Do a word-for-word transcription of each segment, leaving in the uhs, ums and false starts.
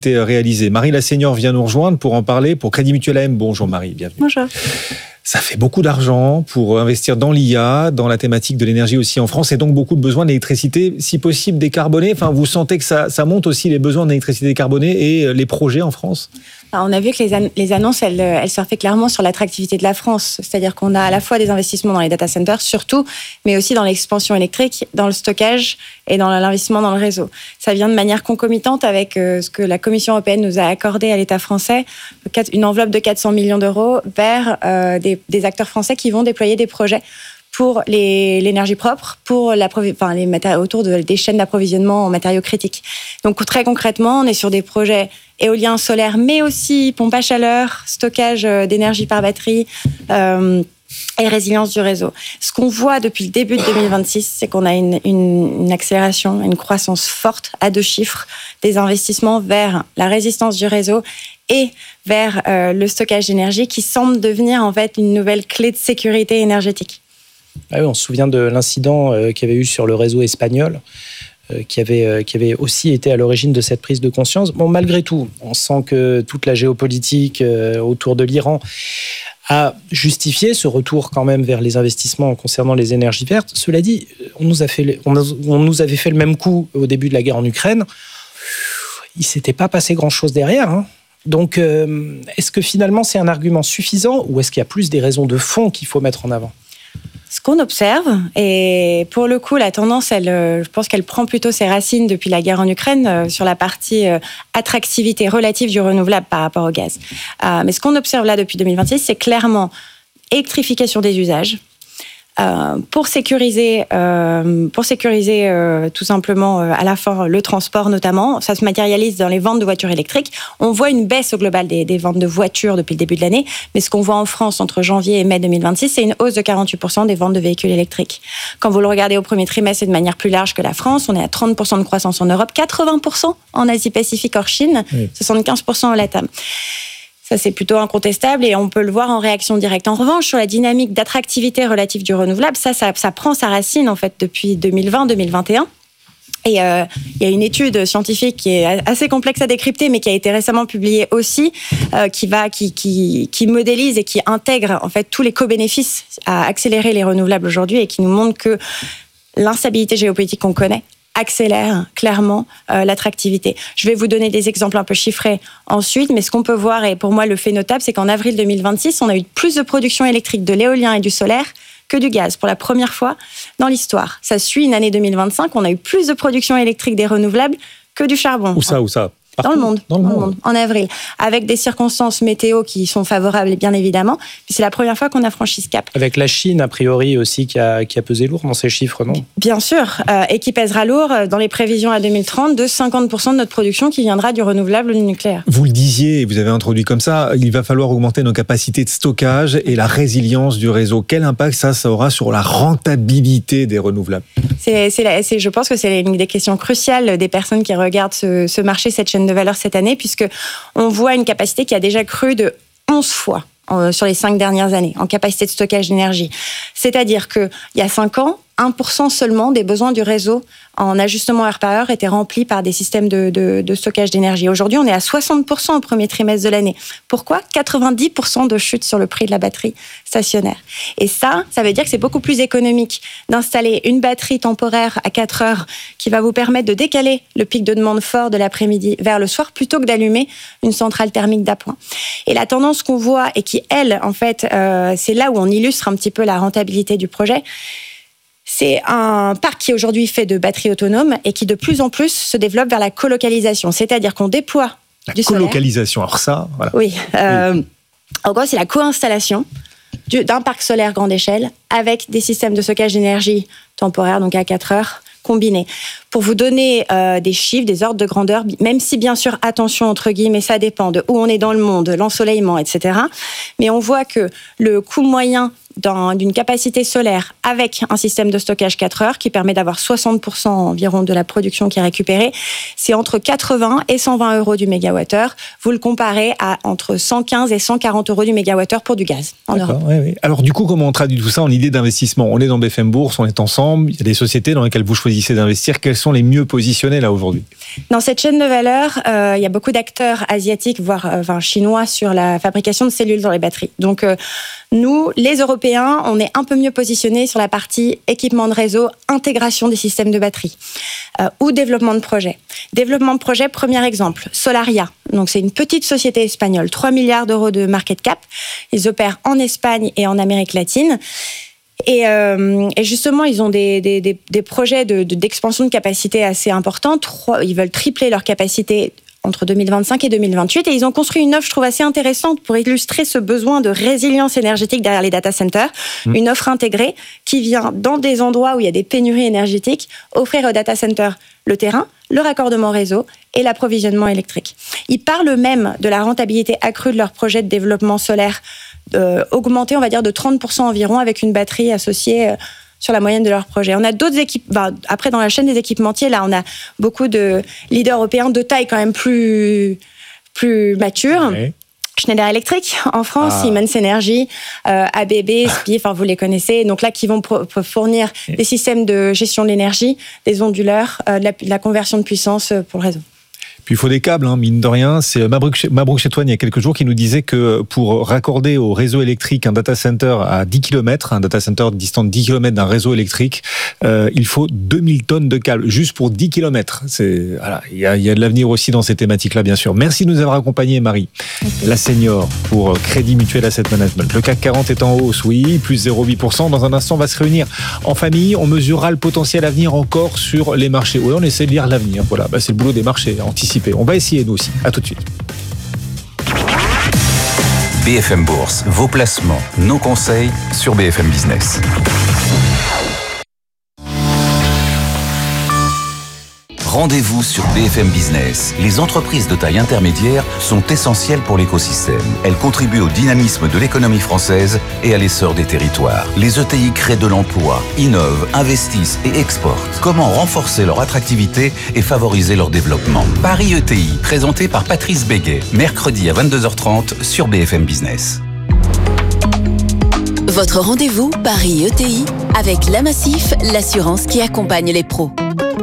été réalisé. Marie Laseigneur vient nous rejoindre pour en parler pour Crédit Mutuel A M. Bonjour Marie, bienvenue. Bonjour. Ça fait beaucoup d'argent pour investir dans l'I A, dans la thématique de l'énergie aussi en France, et donc beaucoup de besoins d'électricité, si possible décarbonée. Enfin, vous sentez que ça, ça monte aussi les besoins d'électricité décarbonée et les projets en France ? Alors, on a vu que les, an- les annonces, elles, elles surfaient clairement sur l'attractivité de la France. C'est-à-dire qu'on a à la fois des investissements dans les data centers, surtout, mais aussi dans l'expansion électrique, dans le stockage et dans l'investissement dans le réseau. Ça vient de manière concomitante avec euh, ce que la Commission européenne nous a accordé à l'État français, une enveloppe de quatre cents millions d'euros vers euh, des, des acteurs français qui vont déployer des projets pour les, l'énergie propre, pour la, enfin, les matériaux, autour de, des chaînes d'approvisionnement en matériaux critiques. Donc très concrètement, on est sur des projets éoliens, solaires, mais aussi pompe à chaleur, stockage d'énergie par batterie euh, et résilience du réseau. Ce qu'on voit depuis le début de deux mille vingt-six, c'est qu'on a une, une, une accélération, une croissance forte à deux chiffres des investissements vers la résistance du réseau et vers euh, le stockage d'énergie qui semble devenir en fait une nouvelle clé de sécurité énergétique. Ah oui, on se souvient de l'incident euh, qu'il y avait eu sur le réseau espagnol, euh, qui, avait, euh, qui avait aussi été à l'origine de cette prise de conscience. Bon, malgré tout, on sent que toute la géopolitique euh, autour de l'Iran a justifié ce retour quand même vers les investissements concernant les énergies vertes. Cela dit, on nous, a fait, on, a, on nous avait fait le même coup au début de la guerre en Ukraine. Il ne s'était pas passé grand-chose derrière, hein. Donc, euh, est-ce que finalement c'est un argument suffisant ou est-ce qu'il y a plus des raisons de fond qu'il faut mettre en avant ? Ce qu'on observe, et pour le coup, la tendance, elle, je pense qu'elle prend plutôt ses racines depuis la guerre en Ukraine euh, sur la partie euh, attractivité relative du renouvelable par rapport au gaz. Euh, mais ce qu'on observe là depuis deux mille vingt-six, c'est clairement électrification des usages. Euh, pour sécuriser, euh, pour sécuriser euh, tout simplement euh, à la fois le transport notamment, ça se matérialise dans les ventes de voitures électriques. On voit une baisse au global des, des ventes de voitures depuis le début de l'année, mais ce qu'on voit en France entre janvier et mai deux mille vingt-six, c'est une hausse de quarante-huit pour cent des ventes de véhicules électriques. Quand vous le regardez au premier trimestre et de manière plus large que la France, on est à trente pour cent de croissance en Europe, quatre-vingts pour cent en Asie-Pacifique hors Chine, oui. soixante-quinze pour cent au LATAM. Ça, c'est plutôt incontestable et on peut le voir en réaction directe. En revanche, sur la dynamique d'attractivité relative du renouvelable, ça, ça, ça prend sa racine en fait depuis deux mille vingt deux mille vingt et un. Et euh, il y a une étude scientifique qui est assez complexe à décrypter, mais qui a été récemment publiée aussi, euh, qui va, qui, qui, qui modélise et qui intègre en fait tous les co-bénéfices à accélérer les renouvelables aujourd'hui et qui nous montre que l'instabilité géopolitique qu'on connaît accélère clairement euh, l'attractivité. Je vais vous donner des exemples un peu chiffrés ensuite, mais ce qu'on peut voir, et pour moi le fait notable, c'est qu'en avril deux mille vingt-six, on a eu plus de production électrique de l'éolien et du solaire que du gaz, pour la première fois dans l'histoire. Ça suit une année deux mille vingt-cinq, on a eu plus de production électrique des renouvelables que du charbon. Où ça, où ça ? Dans le monde, dans le dans monde. le monde, en avril, avec des circonstances météo qui sont favorables, bien évidemment. Puis c'est la première fois qu'on a franchi ce cap. Avec la Chine, a priori, aussi, qui a, qui a pesé lourd dans ces chiffres, non ? Bien sûr, euh, et qui pèsera lourd dans les prévisions à deux mille trente de cinquante pour cent de notre production qui viendra du renouvelable nucléaire. Vous le disiez, vous avez introduit comme ça, il va falloir augmenter nos capacités de stockage et la résilience du réseau. Quel impact ça, ça aura sur la rentabilité des renouvelables ? c'est, c'est la, c'est, Je pense que c'est une des questions cruciales des personnes qui regardent ce, ce marché, cette chaîne de valeur cette année, puisque on voit une capacité qui a déjà cru de onze fois euh, sur les cinq dernières années en capacité de stockage d'énergie. C'est-à-dire qu'il y a cinq ans, un pour cent seulement des besoins du réseau en ajustement heure par heure étaient remplis par des systèmes de, de, de stockage d'énergie. Aujourd'hui, on est à soixante pour cent au premier trimestre de l'année. Pourquoi ? quatre-vingt-dix pour cent de chute sur le prix de la batterie stationnaire. Et ça, ça veut dire que c'est beaucoup plus économique d'installer une batterie temporaire à quatre heures qui va vous permettre de décaler le pic de demande fort de l'après-midi vers le soir plutôt que d'allumer une centrale thermique d'appoint. Et la tendance qu'on voit et qui, elle, en fait, euh, c'est là où on illustre un petit peu la rentabilité du projet. C'est un parc qui aujourd'hui fait de batteries autonomes et qui de plus en plus se développe vers la colocalisation. C'est-à-dire qu'on déploie la du solaire. Colocalisation, alors ça, voilà. Oui. Euh, oui. En gros, c'est la co-installation du, d'un parc solaire grande échelle avec des systèmes de stockage d'énergie temporaire, donc à quatre heures, combinés. Pour vous donner euh, des chiffres, des ordres de grandeur, même si bien sûr, attention, entre guillemets, ça dépend de où on est dans le monde, l'ensoleillement, et cetera. Mais on voit que le coût moyen dans, d'une capacité solaire avec un système de stockage quatre heures qui permet d'avoir soixante pour cent environ de la production qui est récupérée, c'est entre quatre-vingts et cent vingt euros du mégawattheure. Vous le comparez à entre cent quinze et cent quarante euros du mégawattheure pour du gaz en D'accord, Europe. oui, oui. Alors du coup, comment on traduit tout ça en idée d'investissement ? On est dans B F M Bourse, on est ensemble, il y a des sociétés dans lesquelles vous choisissez d'investir. Quelles sont les mieux positionnées là aujourd'hui ? Dans cette chaîne de valeur, euh, il y a beaucoup d'acteurs asiatiques, voire euh, enfin, chinois, sur la fabrication de cellules dans les batteries. Donc, euh, nous, les Européens, on est un peu mieux positionnés sur la partie équipement de réseau, intégration des systèmes de batterie euh, ou développement de projet. Développement de projet, premier exemple, Solaria. Donc, c'est une petite société espagnole, trois milliards d'euros de market cap. Ils opèrent en Espagne et en Amérique latine. Et, euh, et justement, ils ont des, des, des, des projets de, de, d'expansion de capacité assez importants. Trois, ils veulent tripler leur capacité entre deux mille vingt-cinq et deux mille vingt-huit. Et ils ont construit une offre, je trouve, assez intéressante pour illustrer ce besoin de résilience énergétique derrière les data centers. Mmh. Une offre intégrée qui vient dans des endroits où il y a des pénuries énergétiques, offrir aux data centers le terrain, le raccordement réseau et l'approvisionnement électrique. Ils parlent même de la rentabilité accrue de leur projet de développement solaire Euh, augmenter, on va dire, de trente pour cent environ avec une batterie associée euh, sur la moyenne de leur projet. On a d'autres équipes, bah, après dans la chaîne des équipementiers, là on a beaucoup de leaders européens de taille quand même plus, plus mature. Okay. Schneider Electric en France, ah. Siemens Energy, euh, A B B, S P I, enfin vous les connaissez, donc là qui vont pro- fournir okay. des systèmes de gestion de l'énergie, des onduleurs, euh, de, la, de la conversion de puissance pour le réseau. Puis il faut des câbles, hein, mine de rien. C'est Mabrouk, Mabrouk Chetouane, il y a quelques jours, qui nous disait que pour raccorder au réseau électrique un data center à dix kilomètres, un data center distant de dix kilomètres d'un réseau électrique, euh, il faut deux mille tonnes de câbles, juste pour dix kilomètres. C'est, voilà, il y a, il y a de l'avenir aussi dans ces thématiques-là, bien sûr. Merci de nous avoir accompagnés, Marie. Okay. La senior pour Crédit Mutuel Asset Management. Le C A C quarante est en hausse, oui, plus zéro virgule huit pour cent. Dans un instant, on va se réunir en famille. On mesurera le potentiel à venir encore sur les marchés. Oui, on essaie de lire l'avenir. Voilà, bah, c'est le boulot des marchés, anticiper. On va essayer nous aussi. À tout de suite. B F M Bourse, vos placements, nos conseils sur B F M Business. Rendez-vous sur B F M Business. Les entreprises de taille intermédiaire sont essentielles pour l'écosystème. Elles contribuent au dynamisme de l'économie française et à l'essor des territoires. Les E T I créent de l'emploi, innovent, investissent et exportent. Comment renforcer leur attractivité et favoriser leur développement ? Paris E T I, présenté par Patrice Béguet, mercredi à vingt-deux heures trente sur B F M Business. Votre rendez-vous Paris E T I avec La Massif, l'assurance qui accompagne les pros.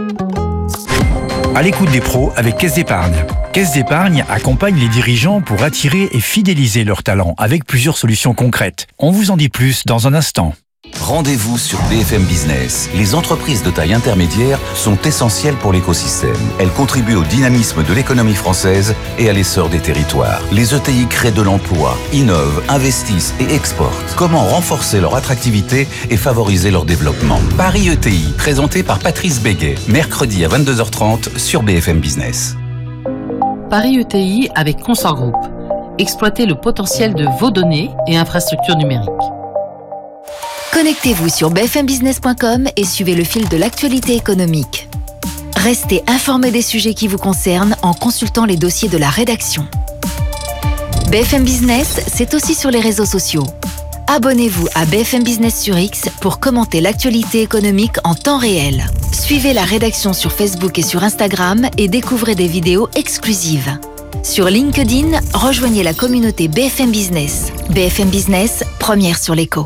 À l'écoute des pros avec Caisse d'Épargne. Caisse d'Épargne accompagne les dirigeants pour attirer et fidéliser leurs talents avec plusieurs solutions concrètes. On vous en dit plus dans un instant. Rendez-vous sur B F M Business. Les entreprises de taille intermédiaire sont essentielles pour l'écosystème. Elles contribuent au dynamisme de l'économie française et à l'essor des territoires. Les E T I créent de l'emploi, innovent, investissent et exportent. Comment renforcer leur attractivité et favoriser leur développement ? Paris E T I, présenté par Patrice Béguet, mercredi à vingt-deux heures trente sur B F M Business. Paris E T I avec Consort Group. Exploitez le potentiel de vos données et infrastructures numériques. Connectez-vous sur b f m business point com et suivez le fil de l'actualité économique. Restez informés des sujets qui vous concernent en consultant les dossiers de la rédaction. B F M Business, c'est aussi sur les réseaux sociaux. Abonnez-vous à B F M Business sur X pour commenter l'actualité économique en temps réel. Suivez la rédaction sur Facebook et sur Instagram et découvrez des vidéos exclusives. Sur LinkedIn, rejoignez la communauté B F M Business. B F M Business, première sur l'écho.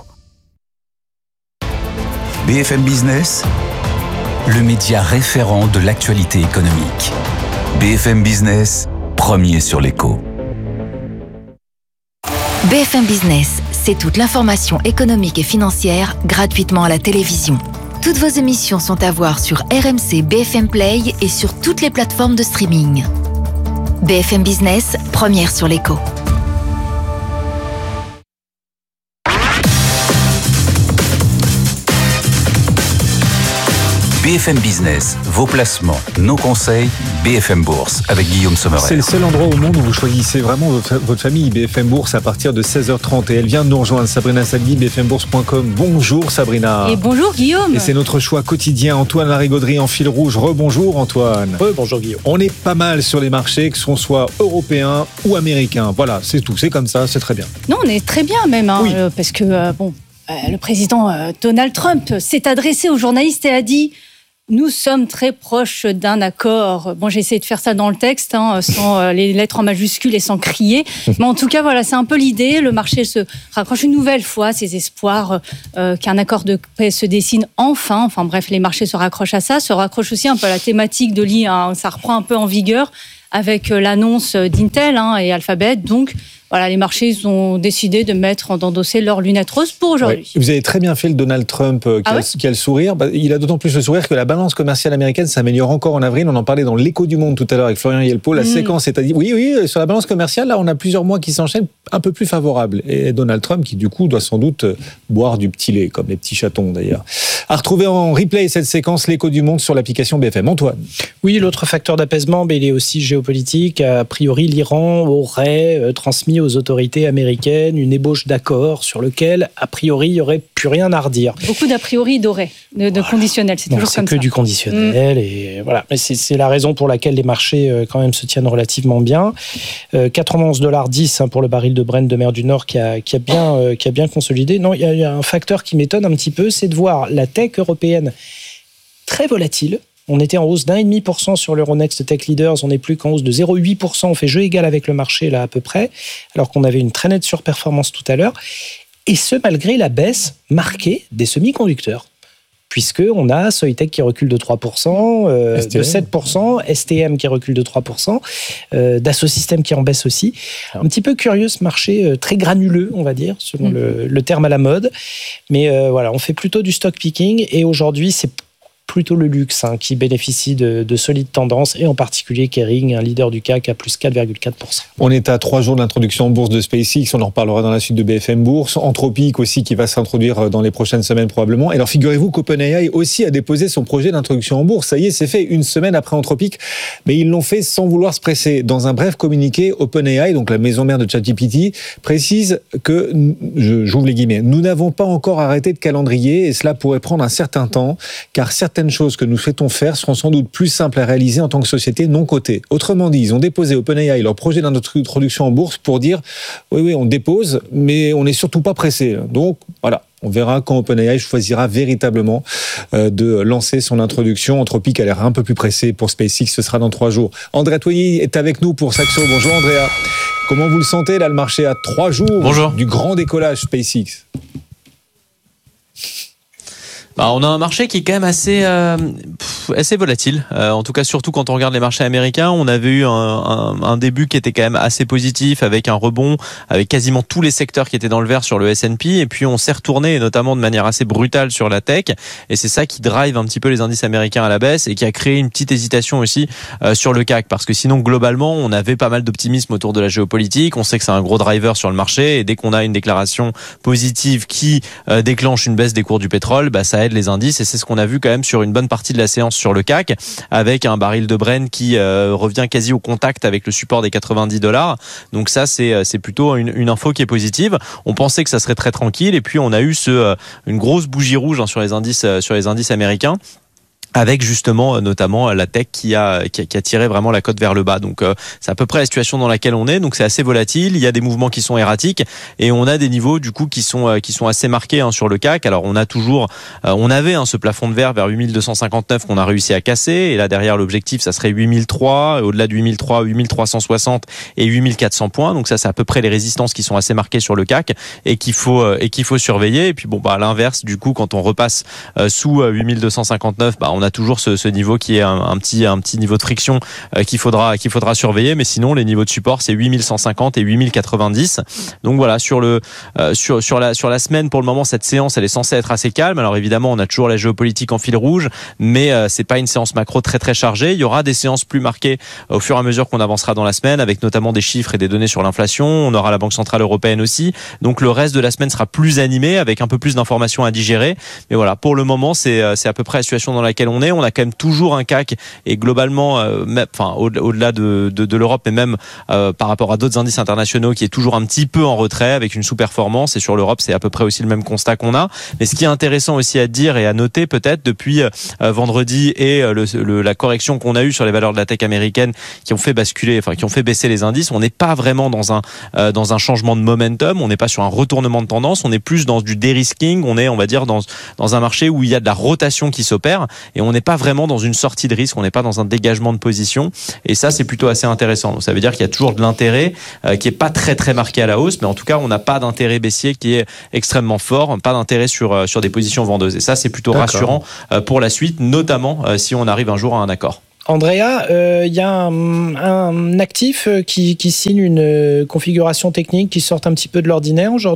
B F M Business, le média référent de l'actualité économique. B F M Business, premier sur l'écho. B F M Business, c'est toute l'information économique et financière gratuitement à la télévision. Toutes vos émissions sont à voir sur R M C B F M Play et sur toutes les plateformes de streaming. B F M Business, première sur l'écho. B F M Business, vos placements, nos conseils, B F M Bourse avec Guillaume Sommerer. C'est le seul endroit au monde où vous choisissez vraiment votre famille B F M Bourse à partir de seize heures trente. Et elle vient de nous rejoindre, Sabrina Salgui, B F M bourse point com. Bonjour Sabrina. Et bonjour Guillaume. Et c'est notre choix quotidien. Antoine Larigauderie en fil rouge. Rebonjour Antoine. Rebonjour Guillaume. On est pas mal sur les marchés, que ce soit européens ou américains. Voilà, c'est tout. C'est comme ça, c'est très bien. Non, on est très bien même, hein, oui. euh, parce que, euh, bon... le président euh, Donald Trump s'est adressé aux journalistes et a dit « Nous sommes très proches d'un accord ». Bon, j'ai essayé de faire ça dans le texte, hein, sans euh, les lettres en majuscules et sans crier. Mais en tout cas, voilà, c'est un peu l'idée. Le marché se raccroche une nouvelle fois à ses espoirs euh, qu'un accord de paix se dessine enfin. Enfin bref, les marchés se raccrochent à ça. Se raccrochent aussi un peu à la thématique de l'I A. Hein, ça reprend un peu en vigueur avec l'annonce d'Intel hein, et Alphabet. Donc, voilà, les marchés ont décidé de mettre, d'endosser leurs lunettes roses pour aujourd'hui. Ouais, vous avez très bien fait le Donald Trump euh, qui, ah ouais a, qui a le sourire. Bah, il a d'autant plus le sourire que la balance commerciale américaine s'améliore encore en avril. On en parlait dans l'Écho du Monde tout à l'heure avec Florian Yelpo. La mmh. séquence est à dire, oui, oui, sur la balance commerciale, là, on a plusieurs mois qui s'enchaînent un peu plus favorables. Et Donald Trump qui, du coup, doit sans doute boire du petit lait, comme les petits chatons d'ailleurs. À retrouver en replay cette séquence, l'Écho du Monde sur l'application B F M. Antoine. Oui, l'autre facteur d'apaisement, mais il est aussi géopolitique. A priori, l'Iran aurait euh, transmis aux autorités américaines une ébauche d'accord sur lequel, a priori, il n'y aurait plus rien à redire. Beaucoup d'a priori d'auraient, de, de voilà. conditionnel, c'est bon, toujours c'est comme ça. C'est que du conditionnel, mmh. et voilà. Mais c'est, c'est la raison pour laquelle les marchés, euh, quand même, se tiennent relativement bien. Euh, quatre-vingt-onze virgule dix dollars hein, pour le baril de Brent de mer du Nord qui a, qui a, bien, euh, qui a bien consolidé. Non, il y, y a un facteur qui m'étonne un petit peu, c'est de voir la tech européenne très volatile. On était en hausse d'un virgule cinq pour cent sur l'Euronext Tech Leaders, on n'est plus qu'en hausse de zéro virgule huit pour cent, on fait jeu égal avec le marché là à peu près, alors qu'on avait une très nette surperformance tout à l'heure, et ce malgré la baisse marquée des semi-conducteurs, puisqu'on a Soitec qui recule de trois pour cent, euh, de sept pour cent, S T M qui recule de trois pour cent, euh, Dassault Systèmes qui en baisse aussi. Un petit peu curieux ce marché, euh, très granuleux on va dire, selon mmh. le, le terme à la mode, mais euh, voilà, on fait plutôt du stock picking, et aujourd'hui c'est plutôt le luxe hein, qui bénéficie de, de solides tendances, et en particulier Kering, un leader du C A C à plus quatre virgule quatre pour cent. On est à trois jours de l'introduction en bourse de SpaceX, on en reparlera dans la suite de B F M Bourse. Anthropic aussi qui va s'introduire dans les prochaines semaines probablement. Et alors figurez-vous qu'OpenAI aussi a déposé son projet d'introduction en bourse. Ça y est, c'est fait une semaine après Anthropic, mais ils l'ont fait sans vouloir se presser. Dans un bref communiqué, OpenAI, donc la maison mère de ChatGPT, précise que, je, j'ouvre les guillemets, nous n'avons pas encore arrêté de calendrier et cela pourrait prendre un certain temps, car certaines choses que nous souhaitons faire seront sans doute plus simples à réaliser en tant que société non cotée. Autrement dit, ils ont déposé OpenAI leur projet d'introduction en bourse pour dire oui, oui, on dépose, mais on n'est surtout pas pressé. Donc, voilà. On verra quand OpenAI choisira véritablement euh, de lancer son introduction. Anthropic a l'air un peu plus pressé pour SpaceX, ce sera dans trois jours. Andrea Toigny est avec nous pour Saxo. Bonjour Andrea. Comment vous le sentez là, le marché à trois jours Bonjour. Du grand décollage SpaceX? Bah, on a un marché qui est quand même assez, euh, pff, assez volatile. Euh, en tout cas, surtout quand on regarde les marchés américains, on avait eu un, un, un début qui était quand même assez positif, avec un rebond, avec quasiment tous les secteurs qui étaient dans le vert sur le S and P. Et puis on s'est retourné, notamment de manière assez brutale, sur la tech. Et c'est ça qui drive un petit peu les indices américains à la baisse et qui a créé une petite hésitation aussi euh, sur le C A C. Parce que sinon, globalement, on avait pas mal d'optimisme autour de la géopolitique. On sait que c'est un gros driver sur le marché. Et dès qu'on a une déclaration positive qui euh, déclenche une baisse des cours du pétrole, bah ça aide les indices, et c'est ce qu'on a vu quand même sur une bonne partie de la séance sur le C A C, avec un baril de Brent qui euh, revient quasi au contact avec le support des quatre-vingt-dix dollars. Donc ça, c'est c'est plutôt une, une info qui est positive. On pensait que ça serait très tranquille, et puis on a eu ce euh, une grosse bougie rouge hein, sur les indices euh, sur les indices américains, avec justement notamment la tech qui a, qui a qui a tiré vraiment la cote vers le bas. Donc euh, c'est à peu près la situation dans laquelle on est. Donc c'est assez volatile, il y a des mouvements qui sont erratiques, et on a des niveaux du coup qui sont euh, qui sont assez marqués hein, sur le C A C. Alors on a toujours euh, on avait hein, ce plafond de verre vers huit mille deux cent cinquante-neuf qu'on a réussi à casser, et là derrière l'objectif ça serait huit mille trois, et au-delà de huit mille trois, huit mille trois cent soixante et huit mille quatre cents points. Donc ça c'est à peu près les résistances qui sont assez marquées sur le C A C et qu'il faut euh, et qu'il faut surveiller. Et puis bon bah à l'inverse, du coup quand on repasse euh, sous euh, huit mille deux cent cinquante-neuf, bah on a toujours ce, ce niveau qui est un, un petit un petit niveau de friction euh, qu'il faudra qu'il faudra surveiller. Mais sinon les niveaux de support c'est huit mille cent cinquante et huit mille quatre-vingt-dix. Donc voilà, sur le euh, sur sur la sur la semaine, pour le moment cette séance elle est censée être assez calme. Alors évidemment on a toujours la géopolitique en fil rouge, mais euh, c'est pas une séance macro très très chargée. Il y aura des séances plus marquées euh, au fur et à mesure qu'on avancera dans la semaine, avec notamment des chiffres et des données sur l'inflation. On aura la Banque centrale européenne aussi. Donc le reste de la semaine sera plus animé, avec un peu plus d'informations à digérer. Mais voilà, pour le moment c'est c'est à peu près la situation dans laquelle on on est. On a quand même toujours un C A C et globalement, euh, même, enfin au, au-delà de, de, de l'Europe, mais même euh, par rapport à d'autres indices internationaux, qui est toujours un petit peu en retrait avec une sous-performance. Et sur l'Europe, c'est à peu près aussi le même constat qu'on a. Mais ce qui est intéressant aussi à dire et à noter peut-être depuis euh, vendredi et euh, le, le, la correction qu'on a eue sur les valeurs de la tech américaine qui ont fait basculer, enfin qui ont fait baisser les indices, on n'est pas vraiment dans un euh, dans un changement de momentum. On n'est pas sur un retournement de tendance. On est plus dans du dérisking. On est, on va dire, dans dans un marché où il y a de la rotation qui s'opère et on n'est pas vraiment dans une sortie de risque. On n'est pas dans un dégagement de position. Et ça, c'est plutôt assez intéressant. Donc, ça veut dire qu'il y a toujours de l'intérêt euh, qui est pas très très marqué à la hausse, mais en tout cas, on n'a pas d'intérêt baissier qui est extrêmement fort, pas d'intérêt sur euh, sur des positions vendeuses. Et ça, c'est plutôt D'accord. rassurant euh, pour la suite, notamment euh, si on arrive un jour à un accord. Andrea, il euh, y a un, un actif qui, qui signe une configuration technique qui sort un petit peu de l'ordinaire aujourd'hui ?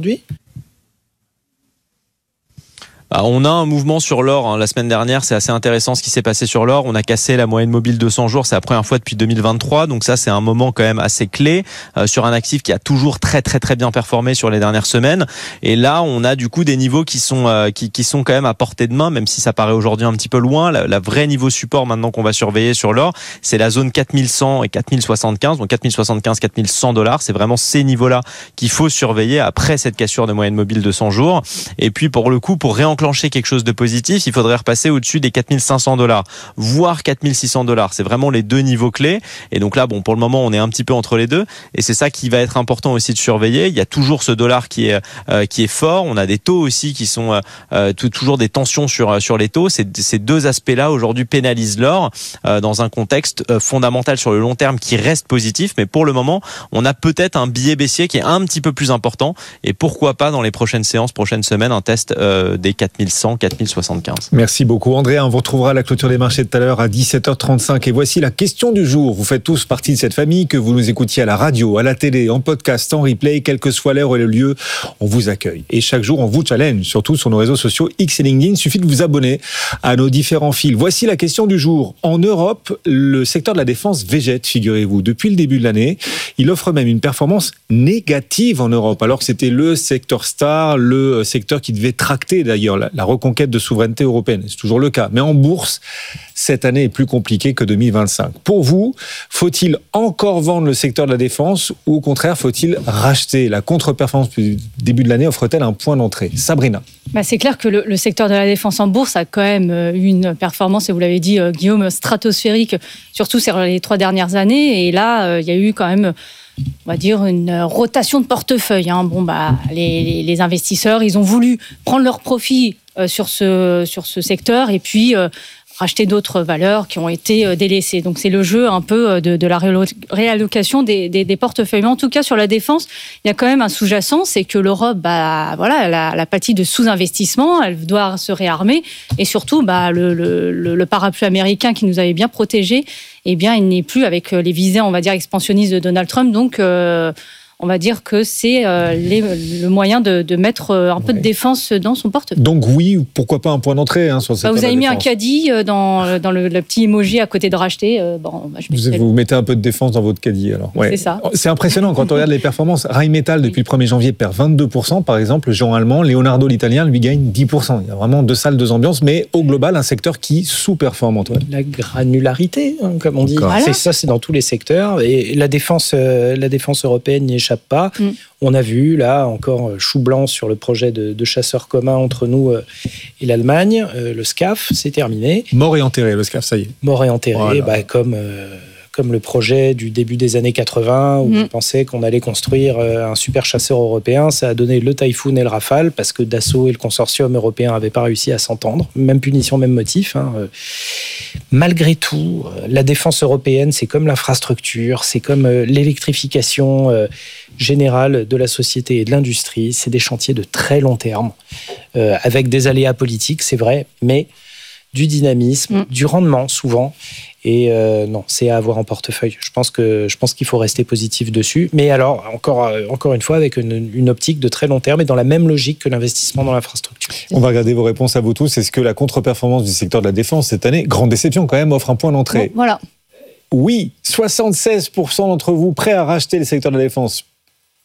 On a un mouvement sur l'or, hein. La semaine dernière, c'est assez intéressant ce qui s'est passé sur l'or. On a cassé la moyenne mobile deux cents jours, c'est la première fois depuis deux mille vingt-trois, donc ça c'est un moment quand même assez clé euh, sur un actif qui a toujours très très très bien performé sur les dernières semaines. Et là, on a du coup des niveaux qui sont euh, qui, qui sont quand même à portée de main, même si ça paraît aujourd'hui un petit peu loin. La, la vraie niveau support maintenant qu'on va surveiller sur l'or, c'est la zone quatre mille cent et quatre mille soixante-quinze, donc quatre mille soixante-quinze, quatre mille cent dollars. C'est vraiment ces niveaux-là qu'il faut surveiller après cette cassure de moyenne mobile deux cents jours. Et puis pour le coup, pour réenclencher quelque chose de positif, il faudrait repasser au-dessus des quatre mille cinq cents dollars, voire quatre mille six cents dollars. C'est vraiment les deux niveaux clés. Et donc là, bon, pour le moment, on est un petit peu entre les deux. Et c'est ça qui va être important aussi de surveiller. Il y a toujours ce dollar qui est euh, qui est fort. On a des taux aussi qui sont euh, tout, toujours des tensions sur sur les taux. Ces, ces deux aspects-là aujourd'hui pénalisent l'or euh, dans un contexte euh, fondamental sur le long terme qui reste positif. Mais pour le moment, on a peut-être un biais baissier qui est un petit peu plus important. Et pourquoi pas dans les prochaines séances, prochaines semaines, un test euh, des quatre mille cent, quatre mille soixante-quinze. Merci beaucoup André, on vous retrouvera à la clôture des marchés tout à l'heure à dix-sept heures trente-cinq et voici la question du jour. Vous faites tous partie de cette famille, que vous nous écoutiez à la radio, à la télé, en podcast, en replay, quel que soit l'heure et le lieu, on vous accueille. Et chaque jour on vous challenge, surtout sur nos réseaux sociaux X et LinkedIn, il suffit de vous abonner à nos différents fils. Voici la question du jour. En Europe, le secteur de la défense végète, figurez-vous, depuis le début de l'année. Il offre même une performance négative en Europe, alors que c'était le secteur star, le secteur qui devait tracter d'ailleurs la, la reconquête de souveraineté européenne. C'est toujours le cas. Mais en bourse, cette année est plus compliquée que deux mille vingt-cinq. Pour vous, faut-il encore vendre le secteur de la défense ou au contraire, faut-il racheter ? La contre-performance du début de l'année offre-t-elle un point d'entrée ? Sabrina. Bah c'est clair que le, le secteur de la défense en bourse a quand même eu une performance, et vous l'avez dit, euh, Guillaume, stratosphérique, surtout sur les trois dernières années. Et là, euh, il y a eu quand même, on va dire, une rotation de portefeuille. Hein. Bon, bah, les, les, les investisseurs, ils ont voulu prendre leur profit euh, sur ce, sur ce secteur et puis euh, racheter d'autres valeurs qui ont été délaissées. Donc c'est le jeu un peu de, de la réallocation des, des, des portefeuilles. Mais en tout cas, sur la défense, il y a quand même un sous-jacent, c'est que l'Europe, bah, voilà, elle a, elle a pâti de sous-investissement, elle doit se réarmer, et surtout, bah, le, le, le parapluie américain qui nous avait bien protégés, eh bien, il n'est plus avec les visées, on va dire, expansionnistes de Donald Trump. Donc, euh, on va dire que c'est euh, les, le moyen de, de mettre un peu ouais. de défense dans son portefeuille. Donc oui, pourquoi pas un point d'entrée hein, sur cette. Bah, vous avez mis un caddie dans, dans le, le petit emoji à côté de racheter. Euh, bon, bah, je vous, vous mettez un peu de défense dans votre caddie alors. Ouais. C'est ça. C'est impressionnant quand on regarde les performances. Rheinmetall depuis oui. le premier janvier perd vingt-deux pour cent par exemple. Le géant allemand, Leonardo l'italien, lui gagne dix pour cent. Il y a vraiment deux salles, deux ambiances, mais au global un secteur qui sous-performe, Antoine. La granularité, hein, comme on dit. Voilà. C'est ça, c'est dans tous les secteurs. Et la défense, euh, la défense européenne n'y échappe pas. Mm. On a vu, là, encore chou blanc sur le projet de, de chasseurs communs entre nous euh, et l'Allemagne. Euh, le SCAF, c'est terminé. Mort et enterré, le SCAF, ça y est. Mort et enterré, voilà. bah, comme, euh, comme le projet du début des années quatre-vingts, où mmh. on pensait qu'on allait construire euh, un super chasseur européen. Ça a donné le Typhoon et le Rafale, parce que Dassault et le consortium européen n'avaient pas réussi à s'entendre. Même punition, même motif. Hein. Malgré tout, la défense européenne, c'est comme l'infrastructure, c'est comme euh, l'électrification euh, générale de la société et de l'industrie. C'est des chantiers de très long terme, euh, avec des aléas politiques, c'est vrai, mais du dynamisme, mmh. du rendement souvent. Et euh, non, c'est à avoir en portefeuille. Je pense que je pense qu'il faut rester positif dessus. Mais alors, encore, encore une fois, avec une, une optique de très long terme et dans la même logique que l'investissement dans l'infrastructure. On va regarder vos réponses à vous tous. Est-ce que la contre-performance du secteur de la défense cette année, grande déception quand même, offre un point d'entrée ? Bon, voilà. Oui, soixante-seize pour cent d'entre vous prêts à racheter le secteur de la défense.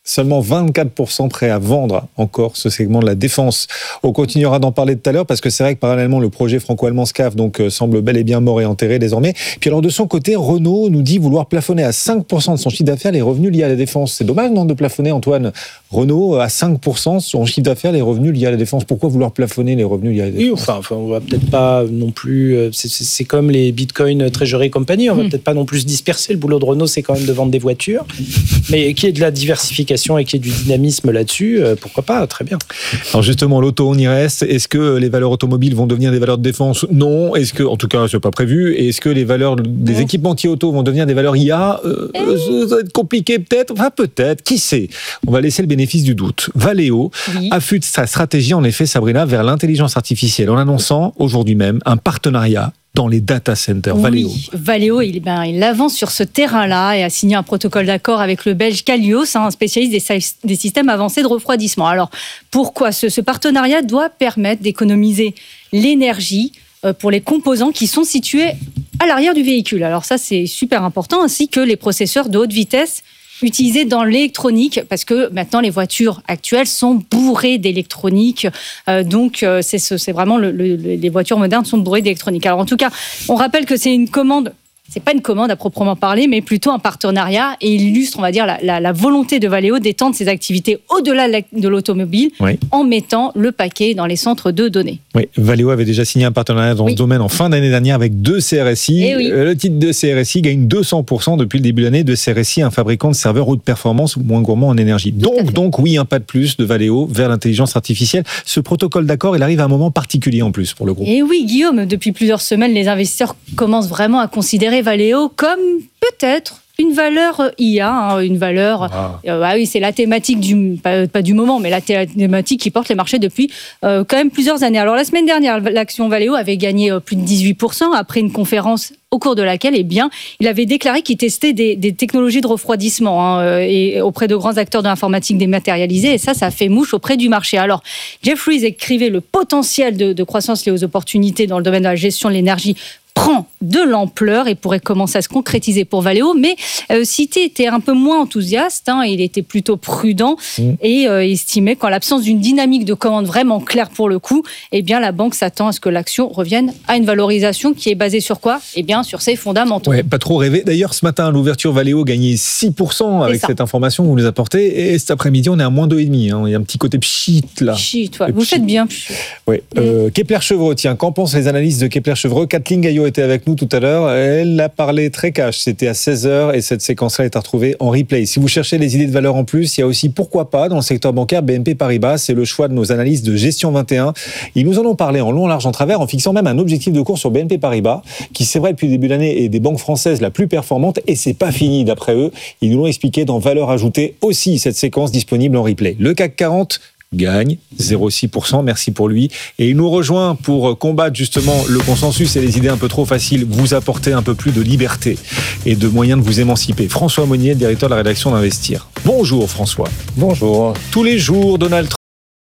Seulement vingt-quatre pour cent prêts à vendre encore ce segment de la défense. On continuera d'en parler tout à l'heure parce que c'est vrai que parallèlement, le projet franco-allemand SCAF donc, euh, semble bel et bien mort et enterré désormais. Puis alors de son côté, Renault nous dit vouloir plafonner à cinq pour cent de son chiffre d'affaires les revenus liés à la défense. C'est dommage, non, de plafonner, Antoine? Renault à cinq pour cent son chiffre d'affaires les revenus liés à la défense. Pourquoi vouloir plafonner les revenus liés à la défense? Oui, enfin, enfin, on va peut-être pas non plus... C'est, c'est, c'est comme les Bitcoin Treasury Company, on va mmh. peut-être pas non plus se disperser. Le boulot de Renault, c'est quand même de vendre des voitures. Mais qu'il y ait de la diversification et qu'il y ait du dynamisme là-dessus, euh, pourquoi pas, très bien. Alors justement, l'auto, on y reste. Est-ce que les valeurs automobiles vont devenir des valeurs de défense? Non. Est-ce que, en tout cas, c'est pas prévu. Et est-ce que les valeurs des mmh. équipementiers auto vont devenir des valeurs I A? euh, mmh. Ça va être compliqué peut-être. Enfin peut-être. Qui sait? On va laisser le bénéfice du doute. Valeo oui. affûte sa stratégie, en effet, Sabrina, vers l'intelligence artificielle en annonçant aujourd'hui même un partenariat dans les data centers. Oui, Valeo. Valeo, il, ben, il avance sur ce terrain-là et a signé un protocole d'accord avec le Belge Calios, un spécialiste des, des systèmes avancés de refroidissement. Alors, pourquoi ce, ce partenariat doit permettre d'économiser l'énergie euh, pour les composants qui sont situés à l'arrière du véhicule. Alors ça, c'est super important, ainsi que les processeurs de haute vitesse utilisés dans l'électronique, parce que maintenant les voitures actuelles sont bourrées d'électronique, euh, donc euh, c'est, c'est vraiment le, le, les voitures modernes sont bourrées d'électronique. Alors en tout cas, on rappelle que c'est une commande. C'est pas une commande à proprement parler, mais plutôt un partenariat, et il illustre, on va dire, la, la, la volonté de Valeo d'étendre ses activités au-delà de l'automobile oui. en mettant le paquet dans les centres de données. Oui, Valeo avait déjà signé un partenariat dans oui. ce domaine en fin d'année dernière avec deux C R S I. Oui. Le titre de C R S I gagne deux cents pour cent depuis le début de l'année. De C R S I, un fabricant de serveurs haute performance ou moins gourmand en énergie. Donc, donc, oui, un pas de plus de Valeo vers l'intelligence artificielle. Ce protocole d'accord, il arrive à un moment particulier en plus pour le groupe. Et oui, Guillaume, depuis plusieurs semaines, les investisseurs commencent vraiment à considérer Valeo comme peut-être une valeur I A, hein, une valeur. Ah. Euh, bah oui, c'est la thématique du pas, pas du moment, mais la thématique qui porte les marchés depuis euh, quand même plusieurs années. Alors la semaine dernière, l'action Valeo avait gagné euh, plus de dix-huit pour cent après une conférence au cours de laquelle, eh bien, il avait déclaré qu'il testait des, des technologies de refroidissement hein, et auprès de grands acteurs de l'informatique dématérialisée. Et ça, ça fait mouche auprès du marché. Alors, Jefferies écrivait le potentiel de, de croissance lié aux opportunités dans le domaine de la gestion de l'énergie prend de l'ampleur et pourrait commencer à se concrétiser pour Valeo, mais euh, Citi était un peu moins enthousiaste, hein, il était plutôt prudent mmh. et euh, estimait qu'en l'absence d'une dynamique de commande vraiment claire pour le coup, eh bien la banque s'attend à ce que l'action revienne à une valorisation qui est basée sur quoi? Eh bien sur ses fondamentaux. Ouais, pas trop rêvé. D'ailleurs, ce matin, à l'ouverture, Valeo gagnait six pour cent avec cette information que vous nous apportez, et cet après-midi, on est à moins deux virgule cinq. Hein. Il y a un petit côté pchit là. Pchit, ouais. Vous pchit. Faites bien. Ouais. Mmh. Euh, Kepler-Chevreux, tiens, qu'en pensent les analystes de Kepler-Chevreux? Kathleen Gaillot était avec nous tout à l'heure. Elle a parlé très cash. C'était à seize heures et cette séquence-là est à retrouver en replay. Si vous cherchez des idées de valeur en plus, il y a aussi pourquoi pas dans le secteur bancaire B N P Paribas. C'est le choix de nos analystes de Gestion vingt et un. Ils nous en ont parlé en long, en large, en travers, en fixant même un objectif de cours sur B N P Paribas, qui c'est vrai depuis le début de l'année est des banques françaises la plus performante, et c'est pas fini d'après eux. Ils nous l'ont expliqué dans Valeur ajoutée aussi, cette séquence disponible en replay. Le C A C quarante gagne zéro virgule six pour cent, merci pour lui. Et il nous rejoint pour combattre justement le consensus et les idées un peu trop faciles, vous apporter un peu plus de liberté et de moyens de vous émanciper. François Monnier, directeur de la rédaction d'Investir. Bonjour François. Bonjour. Tous les jours, Donald Trump,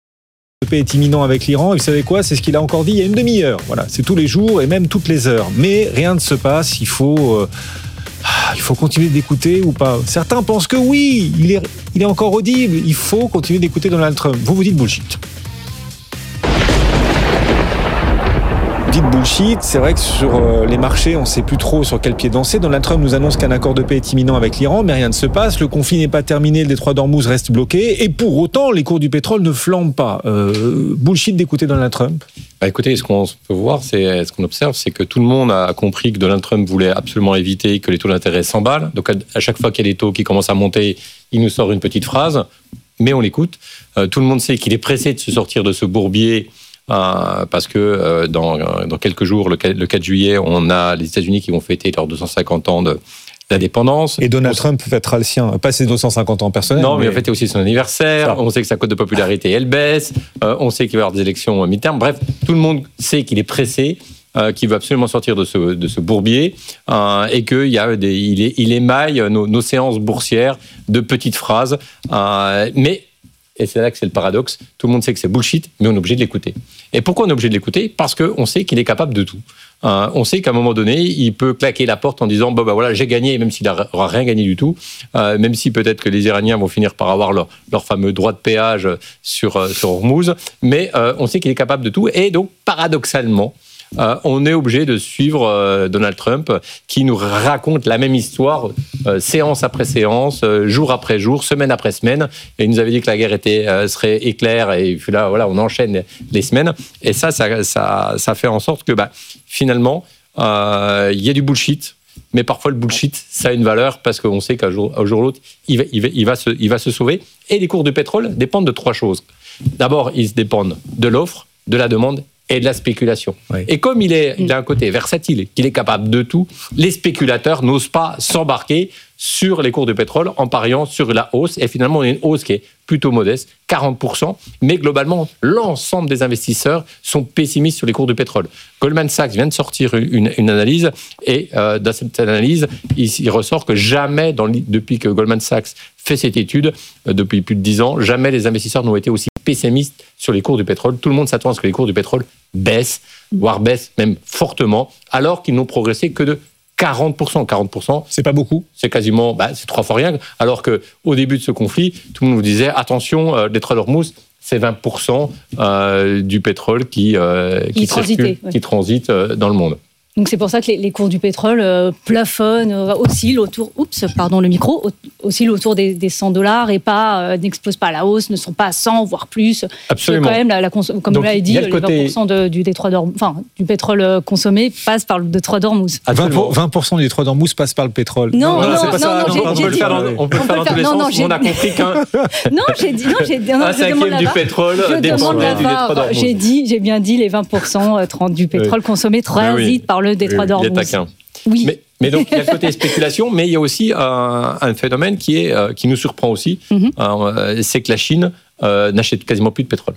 le paix est imminent avec l'Iran, et vous savez quoi? C'est ce qu'il a encore dit il y a une demi-heure. Voilà, c'est tous les jours et même toutes les heures. Mais rien ne se passe, il faut... Euh, Il faut continuer d'écouter ou pas? Certains pensent que oui, il est, il est encore audible. Il faut continuer d'écouter Donald Trump. Vous vous dites bullshit. Dites bullshit, c'est vrai que sur les marchés, on ne sait plus trop sur quel pied danser. Donald Trump nous annonce qu'un accord de paix est imminent avec l'Iran, mais rien ne se passe. Le conflit n'est pas terminé, le détroit d'Ormuz reste bloqué, et pour autant, les cours du pétrole ne flambent pas. Euh, bullshit d'écouter Donald Trump. Bah écoutez, ce qu'on peut voir, c'est ce qu'on observe, c'est que tout le monde a compris que Donald Trump voulait absolument éviter que les taux d'intérêt s'emballent. Donc à chaque fois qu'il y a des taux qui commencent à monter, il nous sort une petite phrase, mais on l'écoute. Euh, tout le monde sait qu'il est pressé de se sortir de ce bourbier. Euh, parce que euh, dans, dans quelques jours, le, le quatre juillet, on a les États-Unis qui vont fêter leurs deux cent cinquante ans de, d'indépendance. Et Donald on... Trump fêtera le sien, pas ses deux cent cinquante ans personnels. Non, mais, mais... en fait, c'est aussi son anniversaire. Ça. On sait que sa cote de popularité, elle baisse. Euh, on sait qu'il va y avoir des élections mi-terme. Bref, tout le monde sait qu'il est pressé, euh, qu'il veut absolument sortir de ce, de ce bourbier euh, et qu'il y a des, il, est, il émaille nos, nos séances boursières de petites phrases. Euh, mais Et c'est là que c'est le paradoxe. Tout le monde sait que c'est bullshit, mais on est obligé de l'écouter. Et pourquoi on est obligé de l'écouter ? Parce qu'on sait qu'il est capable de tout. Euh, on sait qu'à un moment donné, il peut claquer la porte en disant bon, bah, voilà, j'ai gagné, même s'il n'aura rien gagné du tout. Euh, même si peut-être que les Iraniens vont finir par avoir leur, leur fameux droit de péage sur, sur Hormuz. Mais euh, on sait qu'il est capable de tout. Et donc, paradoxalement, Euh, on est obligé de suivre euh, Donald Trump qui nous raconte la même histoire euh, séance après séance, euh, jour après jour, semaine après semaine. Et il nous avait dit que la guerre était, euh, serait éclair et puis là, voilà, on enchaîne les semaines. Et ça, ça, ça, ça fait en sorte que bah, finalement, euh, il y a du bullshit. Mais parfois, le bullshit, ça a une valeur parce qu'on sait qu'un jour, un jour ou l'autre, il va, il, va, il, va se, il va se sauver. Et les cours du pétrole dépendent de trois choses. D'abord, ils dépendent de l'offre, de la demande et de la spéculation. Oui. Et comme il, est, il a un côté versatile, qu'il est capable de tout, les spéculateurs n'osent pas s'embarquer sur les cours du pétrole en pariant sur la hausse. Et finalement, on a une hausse qui est plutôt modeste, quarante pour cent. Mais globalement, l'ensemble des investisseurs sont pessimistes sur les cours du pétrole. Goldman Sachs vient de sortir une, une analyse. Et euh, dans cette analyse, il, il ressort que jamais, dans, depuis que Goldman Sachs fait cette étude, euh, depuis plus de dix ans, jamais les investisseurs n'ont été aussi pessimistes sur les cours du pétrole. Tout le monde s'attend à ce que les cours du pétrole baissent, voire baissent même fortement, alors qu'ils n'ont progressé que de quarante pour cent. quarante pour cent, c'est pas beaucoup. C'est quasiment, bah, c'est trois fois rien. Alors qu'au début de ce conflit, tout le monde vous disait attention, euh, détroit d'Ormuz, c'est vingt pour cent euh, du pétrole qui, euh, qui, qui, circule, ouais. qui transite euh, dans le monde. Donc c'est pour ça que les, les cours du pétrole euh, plafonnent, euh, oscillent autour, oups, pardon le micro, oscillent autour des, des cent dollars et pas euh, n'explosent pas à la hausse, ne sont pas à cent voire plus. Absolument. Quand même la, la cons- comme vous l'avez dit, le les côté... vingt pour cent de, du détroit d'Ormuz, enfin du pétrole consommé passe par le détroit d'Ormuz. vingt pour cent du détroit d'Ormuz passe par le pétrole. Non, non, non, c'est pas non, ça. non, non, on peut le faire dans, on peut le faire dans tous les sens. On a compris qu'un non, j'ai dit non, j'ai dit un cinquième du pétrole dépendait du détroit d'Ormuz. J'ai dit, j'ai bien dit les vingt pour cent du pétrole consommé transite par le détroit d'Ormuz. Oui. Mais, mais donc, il y a le côté spéculation, mais il y a aussi un, un phénomène qui, est, euh, qui nous surprend aussi, mm-hmm. euh, c'est que la Chine euh, n'achète quasiment plus de pétrole.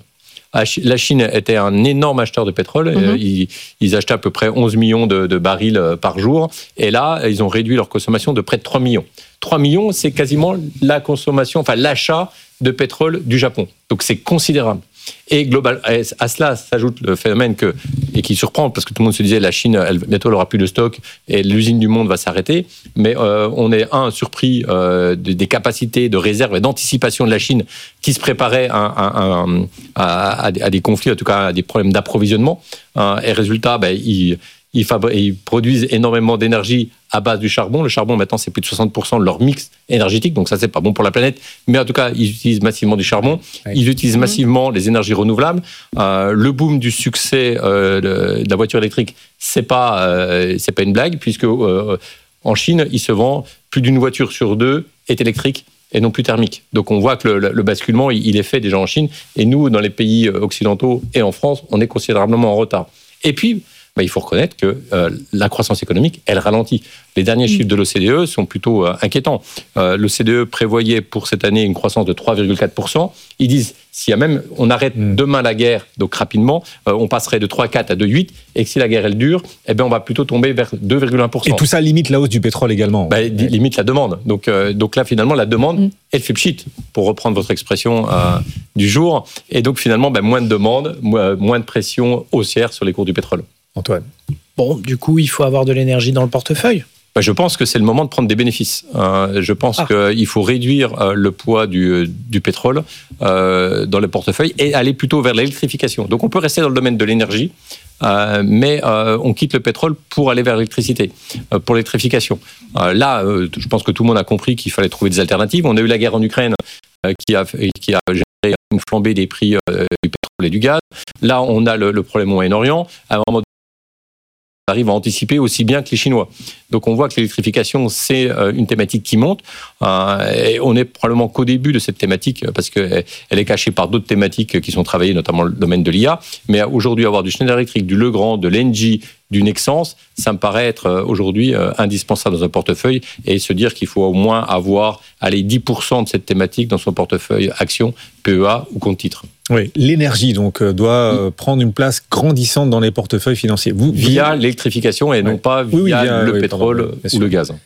La Chine était un énorme acheteur de pétrole. Mm-hmm. Ils, ils achetaient à peu près onze millions de, de barils par jour. Et là, ils ont réduit leur consommation de près de trois millions. trois millions, c'est quasiment la consommation, enfin l'achat de pétrole du Japon. Donc, c'est considérable. Et global, à cela s'ajoute le phénomène que, et qui surprend, parce que tout le monde se disait la Chine, elle, bientôt elle n'aura plus de stock et l'usine du monde va s'arrêter. Mais euh, on est, un, surpris euh, des capacités de réserve et d'anticipation de la Chine qui se préparait à, à, à, à, à des conflits, en tout cas à des problèmes d'approvisionnement. Euh, et résultat, ben, ils, ils, fabri- ils produisent énormément d'énergie à base du charbon. Le charbon, maintenant, c'est plus de soixante pour cent de leur mix énergétique, donc ça, c'est pas bon pour la planète. Mais en tout cas, ils utilisent massivement du charbon. Oui. Ils utilisent massivement les énergies renouvelables. Euh, le boom du succès euh, de, de la voiture électrique, c'est pas, euh, c'est pas une blague, puisque euh, en Chine, il se vend plus d'une voiture sur deux est électrique et non plus thermique. Donc on voit que le, le basculement, il, il est fait déjà en Chine. Et nous, dans les pays occidentaux et en France, on est considérablement en retard. Et puis, bah, il faut reconnaître que euh, la croissance économique, elle ralentit. Les derniers mmh. chiffres de l'O C D E sont plutôt euh, inquiétants. Euh, L'O C D E prévoyait pour cette année une croissance de trois virgule quatre pour cent. Ils disent, s'il y a même, on arrête mmh. demain la guerre, donc rapidement, euh, on passerait de trois virgule quatre à deux virgule huit, et que si la guerre, elle dure, eh bien, on va plutôt tomber vers deux virgule un pour cent. Et tout ça limite la hausse du pétrole également. Bah, ouais. Limite la demande. Donc, euh, donc là, finalement, la demande, mmh. elle fait pchit, pour reprendre votre expression euh, du jour. Et donc, finalement, bah, moins de demande, moins de pression haussière sur les cours du pétrole. Antoine. Bon, du coup, il faut avoir de l'énergie dans le portefeuille. Bah, je pense que c'est le moment de prendre des bénéfices. Euh, je pense ah. qu'il faut réduire euh, le poids du, du pétrole euh, dans le portefeuille et aller plutôt vers l'électrification. Donc on peut rester dans le domaine de l'énergie, euh, mais euh, on quitte le pétrole pour aller vers l'électricité, euh, pour l'électrification. Euh, là, euh, je pense que tout le monde a compris qu'il fallait trouver des alternatives. On a eu la guerre en Ukraine euh, qui, a, qui a généré une flambée des prix euh, du pétrole et du gaz. Là, on a le, le problème au Moyen-Orient. À un moment arrive à anticiper aussi bien que les Chinois. Donc on voit que l'électrification, c'est une thématique qui monte. Euh, et on est probablement qu'au début de cette thématique, parce qu'elle est cachée par d'autres thématiques qui sont travaillées, notamment le domaine de l'I A. Mais aujourd'hui, avoir du Schneider Electric, du Legrand, de l'Engie, du Nexans, ça me paraît être aujourd'hui indispensable dans un portefeuille, et se dire qu'il faut au moins avoir allez, dix pour cent de cette thématique dans son portefeuille action, P E A ou compte titre. Oui, l'énergie donc doit oui. prendre une place grandissante dans les portefeuilles financiers. Vous, via vous... l'électrification et oui. non pas via, oui, oui, via le oui, pétrole pardon, ou le gaz.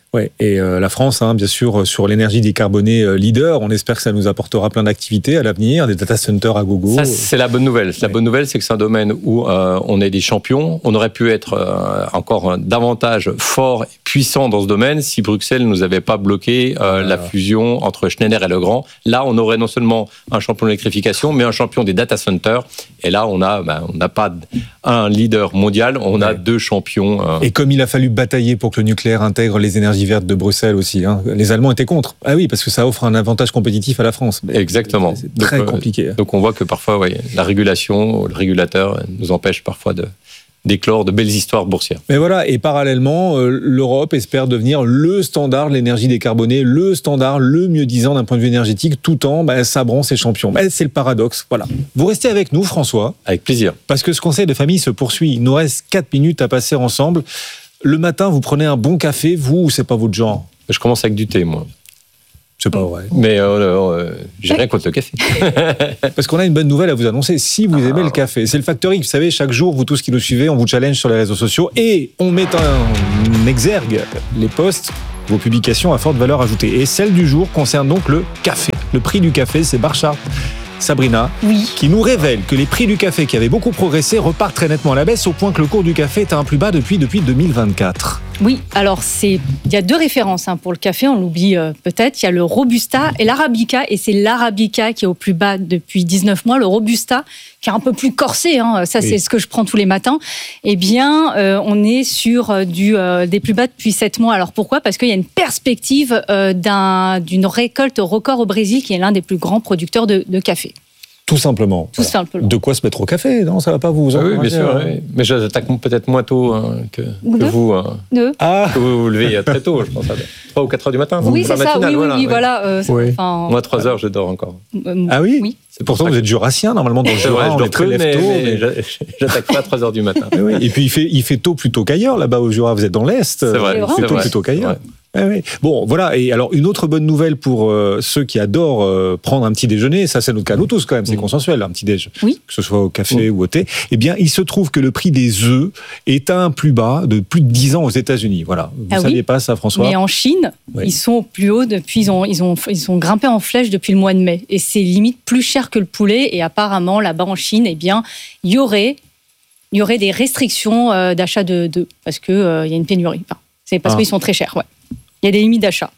Ouais, et euh, la France, hein, bien sûr, sur l'énergie décarbonée euh, leader, on espère que ça nous apportera plein d'activités à l'avenir, des data centers à gogo. Ça, c'est la bonne nouvelle. La ouais. bonne nouvelle, c'est que c'est un domaine où euh, on est des champions. On aurait pu être euh, encore davantage fort et puissant dans ce domaine si Bruxelles ne nous avait pas bloqué euh, ah. la fusion entre Schneider et Legrand. Là, on aurait non seulement un champion de l'électrification, mais un champion des data centers. Et là, on a, ben, on n'a pas un leader mondial, on a ouais. deux champions. Euh... Et comme il a fallu batailler pour que le nucléaire intègre les énergies vertes de Bruxelles aussi, hein. Les Allemands étaient contre. Ah oui, parce que ça offre un avantage compétitif à la France. Mais exactement. C'est très donc, compliqué. Donc on voit que parfois, ouais, la régulation, le régulateur nous empêche parfois de d'éclore de belles histoires boursières. Mais voilà, et parallèlement, euh, l'Europe espère devenir le standard de l'énergie décarbonée, le standard, le mieux disant d'un point de vue énergétique, tout en bah, sabrant ses champions. Bah, c'est le paradoxe. Voilà. Vous restez avec nous, François. Avec plaisir. Parce que ce conseil de famille se poursuit. Il nous reste quatre minutes à passer ensemble. Le matin, vous prenez un bon café, vous, ou c'est pas votre genre? Je commence avec du thé, moi. C'est pas vrai. Mais euh, euh, j'ai rien contre le café. Parce qu'on a une bonne nouvelle à vous annoncer. Si vous aimez le café, c'est le Factor X. Vous savez, chaque jour, vous tous qui nous suivez, on vous challenge sur les réseaux sociaux et on met en exergue les posts, vos publications à forte valeur ajoutée. Et celle du jour concerne donc le café. Le prix du café, c'est Barchart. Sabrina, oui. qui nous révèle que les prix du café qui avaient beaucoup progressé repartent très nettement à la baisse au point que le cours du café est à un plus bas depuis, depuis deux mille vingt-quatre. Oui, alors c'est, il y a deux références hein, pour le café, on l'oublie euh, peut-être. Il y a le Robusta et l'Arabica, et c'est l'Arabica qui est au plus bas depuis dix-neuf mois. Le Robusta, qui est un peu plus corsé, hein, ça oui. c'est ce que je prends tous les matins. Eh bien, euh, on est sur euh, du, euh, des plus bas depuis sept mois. Alors pourquoi ? Parce qu'il y a une perspective euh, d'un, d'une récolte record au Brésil, qui est l'un des plus grands producteurs de, de café. Tout simplement. Tout voilà. simplement. De quoi se mettre au café, non ? Ça va pas vous ah Oui, bien sûr. Oui. Mais j'attaque peut-être moins tôt hein, que, que vous. Hein. Deux. Ah. Que vous vous levez très tôt, je pense. À trois ou quatre heures du matin. Oui, c'est ça. Matinale, oui, oui, voilà. Oui, voilà euh, oui. Moi, à trois heures, je dors encore. Euh, ah oui, oui. C'est pourtant, vous êtes jurassien, normalement, dans le Jura, Jura, on on est très peu, mais, tôt. Mais, mais j'attaque pas à trois heures du matin. Oui, et puis, il fait, il fait tôt plutôt qu'ailleurs, là-bas au Jura. Vous êtes dans l'Est. C'est vrai. Il fait tôt plutôt qu'ailleurs. Ah oui. Bon, voilà. Et alors, une autre bonne nouvelle pour euh, ceux qui adorent euh, prendre un petit déjeuner, ça c'est notre cas nous tous quand même, c'est mmh. consensuel, un petit déj, oui. que ce soit au café mmh. ou au thé. Eh bien, il se trouve que le prix des œufs est à un plus bas de plus de dix ans aux États-Unis. Voilà. Vous ne ah saviez oui. pas ça, François ? Mais en Chine, oui. ils sont au plus haut depuis, ils ont, ils ont, ils ont grimpé en flèche depuis le mois de mai. Et c'est limite plus cher que le poulet. Et apparemment, là-bas en Chine, eh bien, il y aurait, il y aurait des restrictions euh, d'achat de, de, parce qu'il euh, y a une pénurie. Enfin, c'est parce ah. qu'ils sont très chers, ouais. Il y a des limites d'achat.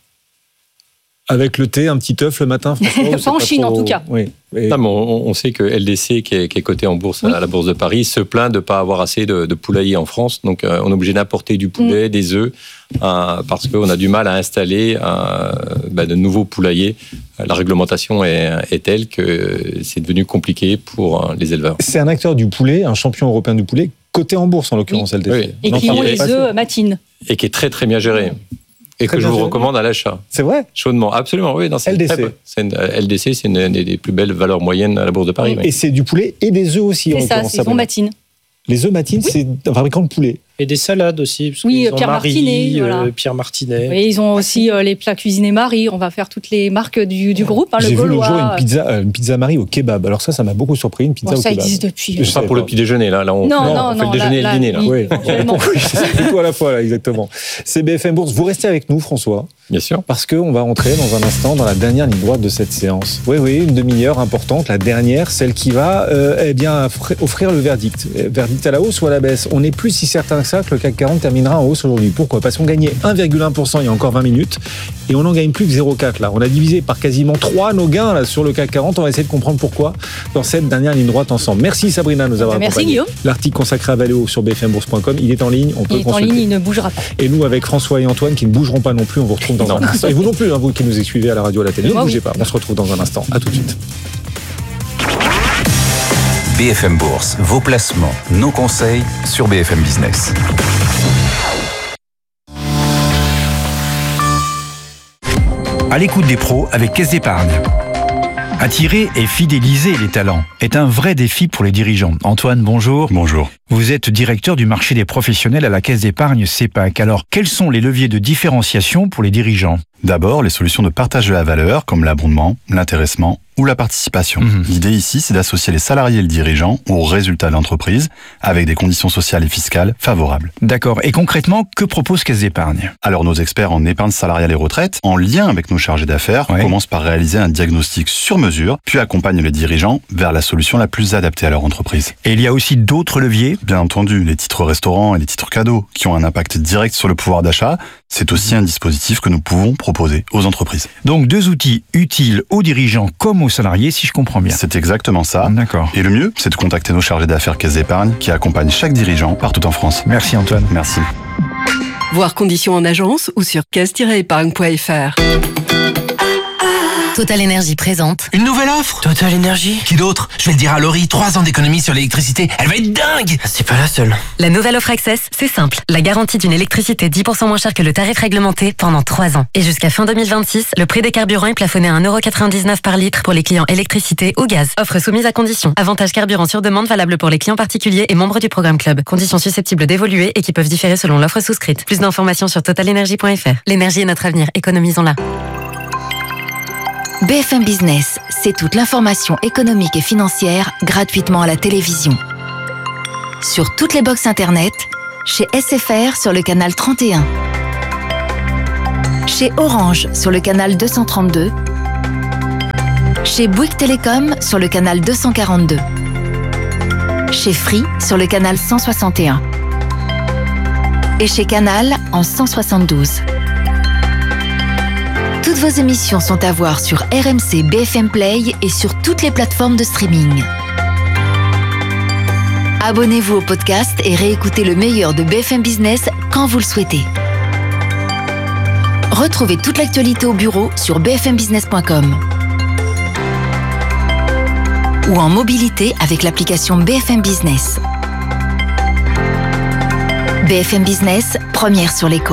Avec le thé, un petit œuf le matin, François, pas en pas Chine, trop... en tout cas. Oui. Et... Non, mais on, on sait que L D C, qui est, qui est coté en bourse oui. à la Bourse de Paris, se plaint de ne pas avoir assez de, de poulaillers en France. Donc, euh, on est obligé d'importer du poulet, mm. des œufs, euh, parce qu'on a du mal à installer euh, bah, de nouveaux poulaillers. La réglementation est, est telle que c'est devenu compliqué pour euh, les éleveurs. C'est un acteur du poulet, un champion européen du poulet, coté en bourse, en l'occurrence, oui. L D C. Oui. Et qui ont les œufs matines. Et qui est très, très bien géré. Et très que je vous géré. recommande à l'achat. C'est vrai ? Chaudement, absolument, oui. Non, c'est L D C. Très, c'est une, L D C, c'est une des plus belles valeurs moyennes à la Bourse de Paris. Et oui. c'est du poulet et des œufs aussi. C'est ça, c'est son matine. Les œufs matines, oui. c'est un fabricant de poulet. Et des salades aussi. Parce oui, ils ont Pierre Marie, Martinet. Euh, voilà. Pierre Martinet. Et ils ont aussi euh, les plats cuisinés Marie. On va faire toutes les marques du, du groupe. Hein, J'ai le vu Gaulois. l'autre jour une pizza, euh, une pizza Marie au kebab. Alors ça, ça m'a beaucoup surpris. Une pizza bon, au ça kebab. existe depuis. Je sais pas pour le petit déjeuner. Là, là on, non, non, non, on fait non, le déjeuner là, et le dîner. Là. Là. Oui, oui, c'est tout à la fois, là, exactement. C'est B F M Bourse. Vous restez avec nous, François. Bien sûr. Parce qu'on va entrer dans un instant dans la dernière ligne droite de cette séance. Oui, oui, une demi-heure importante, la dernière, celle qui va euh, eh bien, offrir le verdict. Verdict à la hausse ou à la baisse. On n'est plus si certain que ça que le C A C quarante terminera en hausse aujourd'hui. Pourquoi ? Parce qu'on gagnait un virgule un pour cent il y a encore vingt minutes et on n'en gagne plus que zéro virgule quatre là. On a divisé par quasiment trois nos gains là, sur le C A C quarante. On va essayer de comprendre pourquoi dans cette dernière ligne droite ensemble. Merci Sabrina de nous avoir Merci accompagnés. Guillaume. L'article consacré à Valeo sur b f m bourse point com, il est en ligne. On peut il est consulter. en ligne, il ne bougera pas. Et nous, avec François et Antoine, qui ne bougeront pas non plus, on vous retrouve dans non. un instant. Et vous non plus, hein, vous qui nous suivez à la radio, à la télé, ne bougez oui. pas. On se retrouve dans un instant. À tout de suite. B F M Bourse, vos placements, nos conseils sur B F M Business. À l'écoute des pros avec Caisse d'Épargne. Attirer et fidéliser les talents est un vrai défi pour les dirigeants. Antoine, bonjour. Bonjour. Vous êtes directeur du marché des professionnels à la Caisse d'épargne CEPAC. Alors, quels sont les leviers de différenciation pour les dirigeants ? D'abord, les solutions de partage de la valeur, comme l'abondement, l'intéressement ou la participation. Mmh. L'idée ici, c'est d'associer les salariés et le dirigeant aux résultats de l'entreprise avec des conditions sociales et fiscales favorables. D'accord. Et concrètement, que propose Caisse d'épargne ? Alors, nos experts en épargne salariale et retraite, en lien avec nos chargés d'affaires, ouais. commencent par réaliser un diagnostic sur mesure, puis accompagnent les dirigeants vers la solution la plus adaptée à leur entreprise. Et il y a aussi d'autres leviers ? Bien entendu, les titres restaurants et les titres cadeaux, qui ont un impact direct sur le pouvoir d'achat, c'est aussi un dispositif que nous pouvons proposer aux entreprises. Donc deux outils utiles aux dirigeants comme aux salariés, si je comprends bien. C'est exactement ça. D'accord. Et le mieux, c'est de contacter nos chargés d'affaires Caisse d'épargne qui accompagnent chaque dirigeant partout en France. Merci Antoine. Merci. Voir conditions en agence ou sur caisse tiret épargne point f r. Total Énergie présente une nouvelle offre. Total Énergie. Qui d'autre? Je vais le dire à Laurie, trois ans d'économie sur l'électricité. Elle va être dingue. C'est pas la seule. La nouvelle offre Access, c'est simple. La garantie d'une électricité dix pour cent moins chère que le tarif réglementé pendant trois ans. Et jusqu'à fin deux mille vingt-six, le prix des carburants est plafonné à un euro quatre-vingt-dix-neuf par litre pour les clients électricité ou gaz. Offre soumise à conditions. Avantage carburant sur demande valable pour les clients particuliers et membres du programme Club. Conditions susceptibles d'évoluer et qui peuvent différer selon l'offre souscrite. Plus d'informations sur total énergie point f r. L'énergie est notre avenir. Économisons-la. B F M Business, c'est toute l'information économique et financière gratuitement à la télévision. Sur toutes les box internet, chez S F R sur le canal trente et un, chez Orange sur le canal deux cent trente-deux, chez Bouygues Télécom sur le canal deux cent quarante-deux, chez Free sur le canal cent soixante et un et chez Canal en cent soixante-douze. Toutes vos émissions sont à voir sur R M C B F M Play et sur toutes les plateformes de streaming. Abonnez-vous au podcast et réécoutez le meilleur de B F M Business quand vous le souhaitez. Retrouvez toute l'actualité au bureau sur b f m business point com ou en mobilité avec l'application B F M Business. B F M Business, première sur l'écho.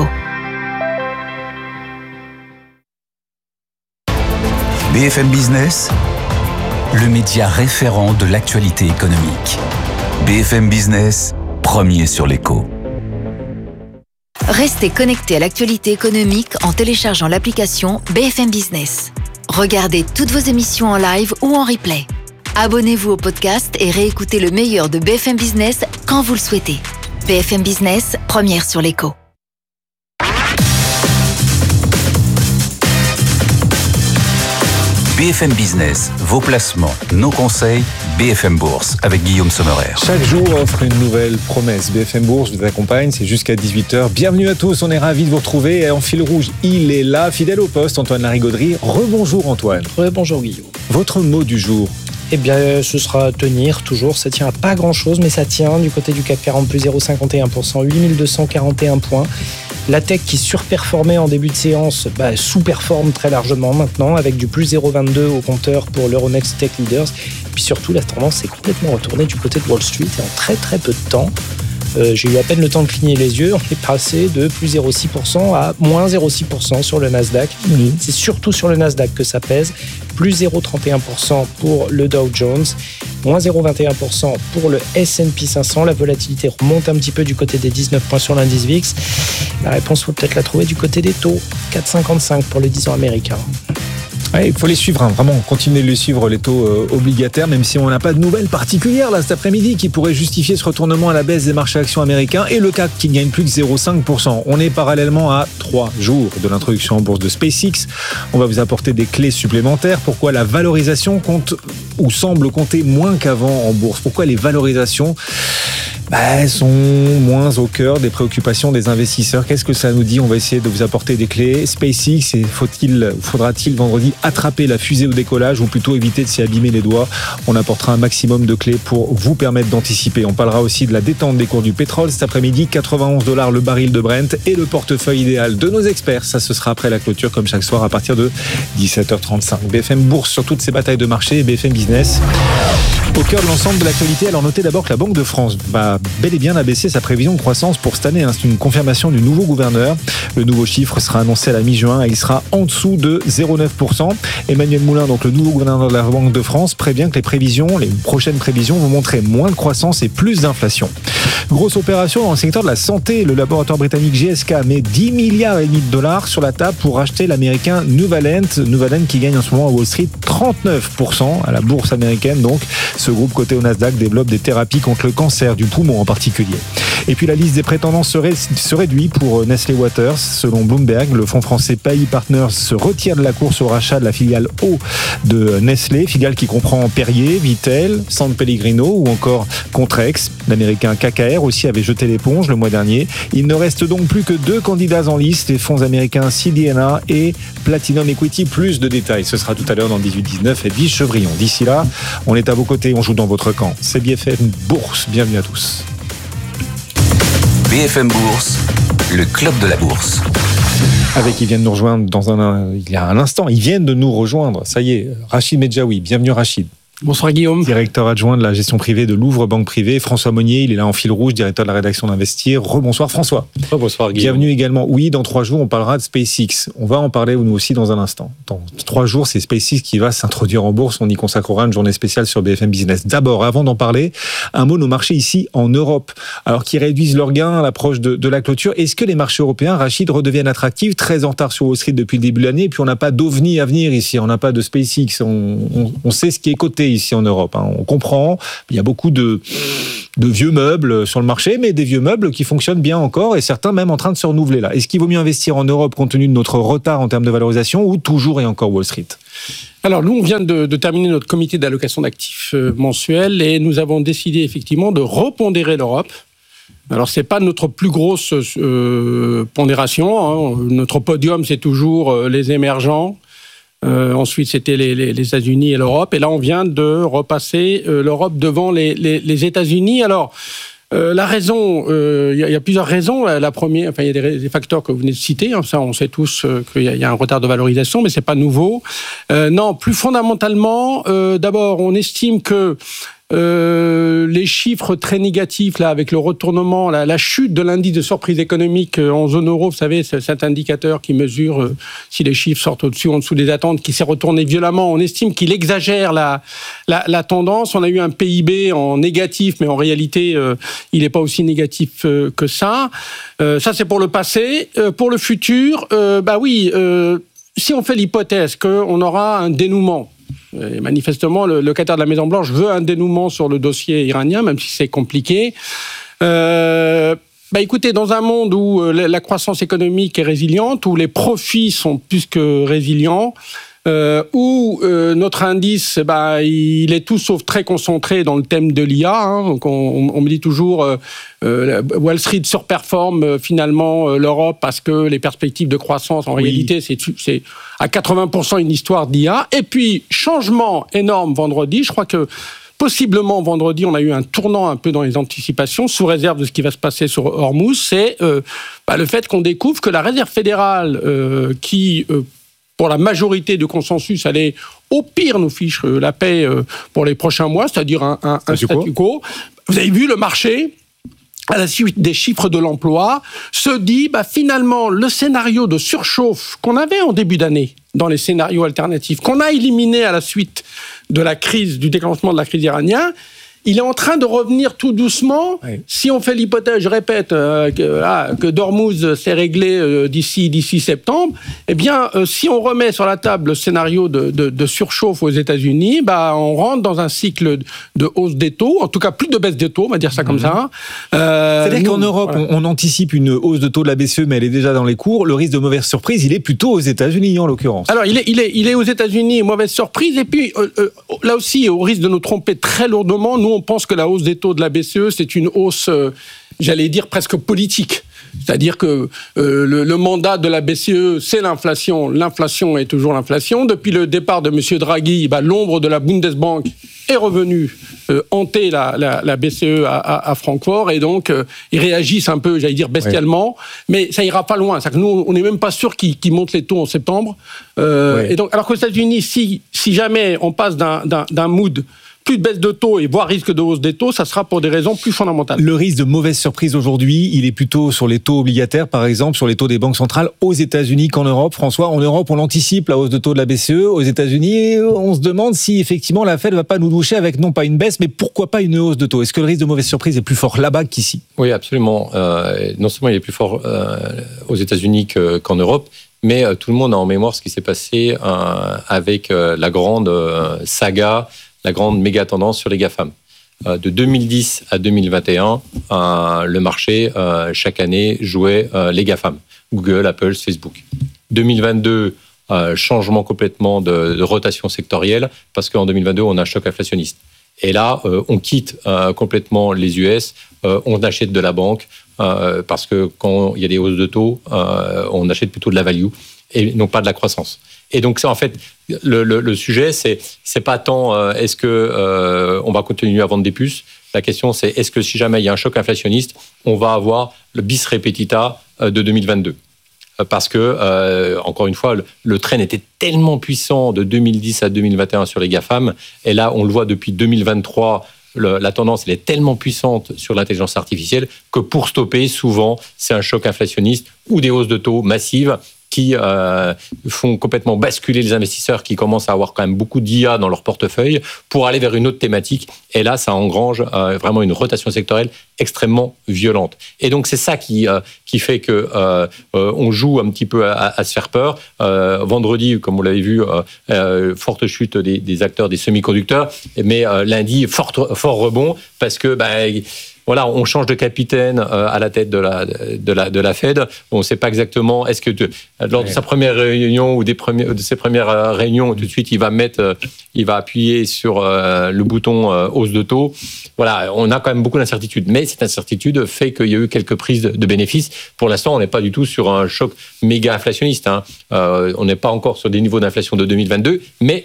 B F M Business, le média référent de l'actualité économique. B F M Business, premier sur l'écho. Restez connectés à l'actualité économique en téléchargeant l'application B F M Business. Regardez toutes vos émissions en live ou en replay. Abonnez-vous au podcast et réécoutez le meilleur de B F M Business quand vous le souhaitez. B F M Business, première sur l'écho. B F M Business, vos placements, nos conseils, B F M Bourse avec Guillaume Sommerer. Chaque jour offre une nouvelle promesse. B F M Bourse vous accompagne, c'est jusqu'à dix-huit heures. Bienvenue à tous, on est ravis de vous retrouver. Et en fil rouge, il est là, fidèle au poste, Antoine Larigauderie. Rebonjour Antoine. Rebonjour Guillaume. Votre mot du jour? Eh bien, ce sera tenir, toujours. Ça tient à pas grand-chose, mais ça tient. Du côté du C A C quarante, plus zéro virgule cinquante et un pour cent, huit mille deux cent quarante et un points. La tech qui surperformait en début de séance, bah, sous-performe très largement maintenant, avec du plus zéro virgule vingt-deux au compteur pour l'Euronext Tech Leaders. Et puis surtout, la tendance s'est complètement retournée du côté de Wall Street et en très très peu de temps. Euh, j'ai eu à peine le temps de cligner les yeux. On est passé de plus zéro virgule six pour cent à moins zéro virgule six pour cent sur le Nasdaq. Mmh. C'est surtout sur le Nasdaq que ça pèse. Plus zéro virgule trente et un pour cent pour le Dow Jones, moins zéro virgule vingt et un pour cent pour le S and P cinq cents. La volatilité remonte un petit peu du côté des dix-neuf points sur l'indice V I X. La réponse, il faut peut-être la trouver du côté des taux. quatre virgule cinquante-cinq pour les dix ans américains. Ouais, il faut les suivre, hein, vraiment, continuer de les suivre, les taux euh, obligataires, même si on n'a pas de nouvelles particulières là cet après-midi qui pourraient justifier ce retournement à la baisse des marchés actions américains et le C A C qui gagne plus que zéro virgule cinq pour cent. On est parallèlement à trois jours de l'introduction en bourse de SpaceX. On va vous apporter des clés supplémentaires. Pourquoi la valorisation compte ou semble compter moins qu'avant en bourse? Pourquoi les valorisations bah, sont moins au cœur des préoccupations des investisseurs? Qu'est-ce que ça nous dit? On va essayer de vous apporter des clés. SpaceX, et faut-il, faudra-t-il vendredi attraper la fusée au décollage ou plutôt éviter de s'y abîmer les doigts? On apportera un maximum de clés pour vous permettre d'anticiper. On parlera aussi de la détente des cours du pétrole cet après-midi, quatre-vingt-onze dollars le baril de Brent et le portefeuille idéal de nos experts. Ça, ce sera après la clôture comme chaque soir à partir de dix-sept heures trente-cinq. B F M Bourse sur toutes ces batailles de marché et B F M Business. Au cœur de l'ensemble de l'actualité, alors notez d'abord que la Banque de France va bel et bien abaisser sa prévision de croissance pour cette année. C'est une confirmation du nouveau gouverneur. Le nouveau chiffre sera annoncé à la mi-juin et il sera en dessous de zéro virgule neuf pour cent. Emmanuel Moulin, donc le nouveau gouverneur de la Banque de France, prévient que les prévisions, les prochaines prévisions vont montrer moins de croissance et plus d'inflation. Grosse opération dans le secteur de la santé. Le laboratoire britannique G S K met dix milliards et demi de dollars sur la table pour acheter l'américain Nuvalent. Nuvalent qui gagne en ce moment à Wall Street trente-neuf pour cent à la bourse américaine. Donc, ce groupe coté au Nasdaq développe des thérapies contre le cancer du poumon en particulier. Et puis la liste des prétendants se, ré- se réduit pour Nestlé Waters. Selon Bloomberg, le fonds français Pay Partners se retire de la course au rachat de la filiale eau de Nestlé, filiale qui comprend Perrier, Vittel, San Pellegrino ou encore Contrex. L'américain K K R aussi avait jeté l'éponge le mois dernier. Il ne reste donc plus que deux candidats en liste, les fonds américains C D N A et Platinum Equity. Plus de détails, ce sera tout à l'heure dans le dix-huit dix-neuf et Edwige Chevrillon. D'ici là, on est à vos côtés, on joue dans votre camp. C'est B F M Bourse, bienvenue à tous. B F M Bourse, le club de la bourse. Avec, ils viennent nous rejoindre dans un, il y a un instant, ils viennent de nous rejoindre. Ça y est, Rachid Medjaoui, bienvenue Rachid. Bonsoir Guillaume. Directeur adjoint de la gestion privée de Louvre Banque Privée. François Monnier, il est là en fil rouge, directeur de la rédaction d'Investir. Rebonsoir François. Rebonsoir Guillaume. Bienvenue également. Oui, dans trois jours, on parlera de SpaceX. On va en parler nous aussi dans un instant. Dans trois jours, c'est SpaceX qui va s'introduire en bourse. On y consacrera une journée spéciale sur B F M Business. D'abord, avant d'en parler, un mot de nos marchés ici en Europe. Alors qu'ils réduisent leurs gains à l'approche de, de la clôture. Est-ce que les marchés européens, Rachid, redeviennent attractifs? Très en retard sur Wall Street depuis le début de l'année. Et puis on n'a pas d'ovni à venir ici. On n'a pas de SpaceX. On, on, on sait ce qui est coté ici en Europe. Hein. On comprend, il y a beaucoup de, de vieux meubles sur le marché, mais des vieux meubles qui fonctionnent bien encore et certains même en train de se renouveler là. Est-ce qu'il vaut mieux investir en Europe compte tenu de notre retard en termes de valorisation ou toujours et encore Wall Street ? Alors nous, on vient de, de terminer notre comité d'allocation d'actifs euh, mensuel et nous avons décidé effectivement de repondérer l'Europe. Alors c'est pas notre plus grosse euh, pondération, hein. Notre podium c'est toujours euh, les émergents. Euh, ensuite, c'était les, les, les États-Unis et l'Europe. Et là, on vient de repasser euh, l'Europe devant les, les, les États-Unis. Alors, euh, la raison, il euh, y, y a plusieurs raisons. La première, enfin, il y a des, des facteurs que vous venez de citer. Hein, ça, on sait tous euh, qu'il y, y a un retard de valorisation, mais c'est pas nouveau. Euh, non, plus fondamentalement, euh, d'abord, on estime que Euh, les chiffres très négatifs là avec le retournement, la, la chute de l'indice de surprise économique en zone euro, vous savez, c'est cet indicateur qui mesure euh, si les chiffres sortent au-dessus ou en dessous des attentes, qui s'est retourné violemment. On estime qu'il exagère la, la, la tendance. On a eu un P I B en négatif, mais en réalité, euh, il n'est pas aussi négatif euh, que ça. Euh, ça, c'est pour le passé. Euh, pour le futur, euh, bah oui, euh, si on fait l'hypothèse qu'on aura un dénouement. Et manifestement, le locataire de la Maison-Blanche veut un dénouement sur le dossier iranien, même si c'est compliqué. Euh, bah écoutez, dans un monde où la croissance économique est résiliente, où les profits sont plus que résilients, euh, où euh, notre indice, bah, il est tout sauf très concentré dans le thème de l'I A. Hein. Donc on, on me dit toujours, euh, euh, Wall Street surperforme euh, finalement euh, l'Europe parce que les perspectives de croissance, en oui. réalité, c'est, c'est à quatre-vingts pour cent une histoire d'I A. Et puis, changement énorme vendredi, je crois que possiblement vendredi, on a eu un tournant un peu dans les anticipations, sous réserve de ce qui va se passer sur Hormuz, c'est euh, bah, le fait qu'on découvre que la Réserve fédérale, euh, qui, euh, pour la majorité du consensus, allait au pire nous fiche euh, la paix euh, pour les prochains mois, c'est-à-dire un, un, un statu quo. Vous avez vu le marché, à la suite des chiffres de l'emploi, se dit, bah, finalement, le scénario de surchauffe qu'on avait en début d'année, dans les scénarios alternatifs, qu'on a éliminé à la suite de la crise, du déclenchement de la crise iranienne, il est en train de revenir tout doucement. Oui. Si on fait l'hypothèse, je répète, euh, que, ah, que Dormouz s'est réglé euh, d'ici, d'ici septembre, eh bien, euh, si on remet sur la table le scénario de, de, de surchauffe aux États-Unis, bah, on rentre dans un cycle de hausse des taux, en tout cas plus de baisse des taux, on va dire ça comme mmh. ça. Euh, C'est-à-dire qu'en Europe, voilà. on, on anticipe une hausse de taux de la B C E, mais elle est déjà dans les cours. Le risque de mauvaise surprise, il est plutôt aux États-Unis, en l'occurrence. Alors, il est, il est, il est aux États-Unis, mauvaise surprise, et puis euh, euh, là aussi, au risque de nous tromper très lourdement, nous, on pense que la hausse des taux de la B C E, c'est une hausse, euh, j'allais dire, presque politique. C'est-à-dire que euh, le, le mandat de la B C E, c'est l'inflation. L'inflation est toujours l'inflation. Depuis le départ de M. Draghi, bah, l'ombre de la Bundesbank est revenue euh, hanter la, la, la B C E à, à, à Francfort. Et donc, euh, ils réagissent un peu, j'allais dire, bestialement. Oui. Mais ça ira pas loin. C'est-à-dire que nous, on n'est même pas sûr qu'ils, qu'ils montent les taux en septembre. Euh, oui. Et donc, alors qu'aux États-Unis, si, si jamais on passe d'un, d'un, d'un mood plus de baisse de taux et voire risque de hausse des taux, ça sera pour des raisons plus fondamentales. Le risque de mauvaise surprise aujourd'hui, il est plutôt sur les taux obligataires, par exemple, sur les taux des banques centrales aux États-Unis qu'en Europe. François, en Europe, on l'anticipe, la hausse de taux de la B C E. Aux États-Unis, on se demande si effectivement la Fed ne va pas nous doucher avec non pas une baisse, mais pourquoi pas une hausse de taux. Est-ce que le risque de mauvaise surprise est plus fort là-bas qu'ici ? Oui, absolument. Euh, non seulement il est plus fort euh, aux États-Unis que, qu'en Europe, mais euh, tout le monde a en mémoire ce qui s'est passé euh, avec euh, la grande euh, saga, la grande méga tendance sur les GAFAM. Euh, de deux mille dix à deux mille vingt et un, euh, le marché, euh, chaque année, jouait euh, les GAFAM. Google, Apple, Facebook. deux mille vingt-deux, euh, changement complètement de, de rotation sectorielle, parce qu'en deux mille vingt-deux, on a un choc inflationniste. Et là, euh, on quitte euh, complètement les U S, euh, on achète de la banque, euh, parce que quand il y a des hausses de taux, euh, on achète plutôt de la value et non pas de la croissance. Et donc, c'est en fait, le, le, le sujet, c'est, c'est pas tant euh, est-ce que euh, on va continuer à vendre des puces. La question, c'est est-ce que si jamais il y a un choc inflationniste, on va avoir le bis repetita euh, de deux mille vingt-deux. Parce que, euh, encore une fois, le, le train était tellement puissant de deux mille dix à deux mille vingt et un sur les GAFAM. Et là, on le voit depuis deux mille vingt-trois, le, la tendance elle est tellement puissante sur l'intelligence artificielle que pour stopper, souvent, c'est un choc inflationniste ou des hausses de taux massives qui euh, font complètement basculer les investisseurs qui commencent à avoir quand même beaucoup d'I A dans leur portefeuille pour aller vers une autre thématique. Et là, ça engrange euh, vraiment une rotation sectorielle extrêmement violente. Et donc, c'est ça qui, euh, qui fait que euh, euh, on joue un petit peu à, à se faire peur. Euh, vendredi, comme vous l'avez vu, euh, euh, forte chute des, des acteurs des semi-conducteurs, mais euh, lundi, fort, fort rebond parce que... Bah, Voilà, on change de capitaine à la tête de la, de la, de la Fed. On ne sait pas exactement, est-ce que de, lors de sa première réunion ou des premiers, de ses premières réunions, tout de suite, il va mettre, il va appuyer sur le bouton hausse de taux. Voilà, on a quand même beaucoup d'incertitudes. Mais cette incertitude fait qu'il y a eu quelques prises de bénéfices. Pour l'instant, on n'est pas du tout sur un choc méga inflationniste. Hein. Euh, on n'est pas encore sur des niveaux d'inflation de deux mille vingt-deux, mais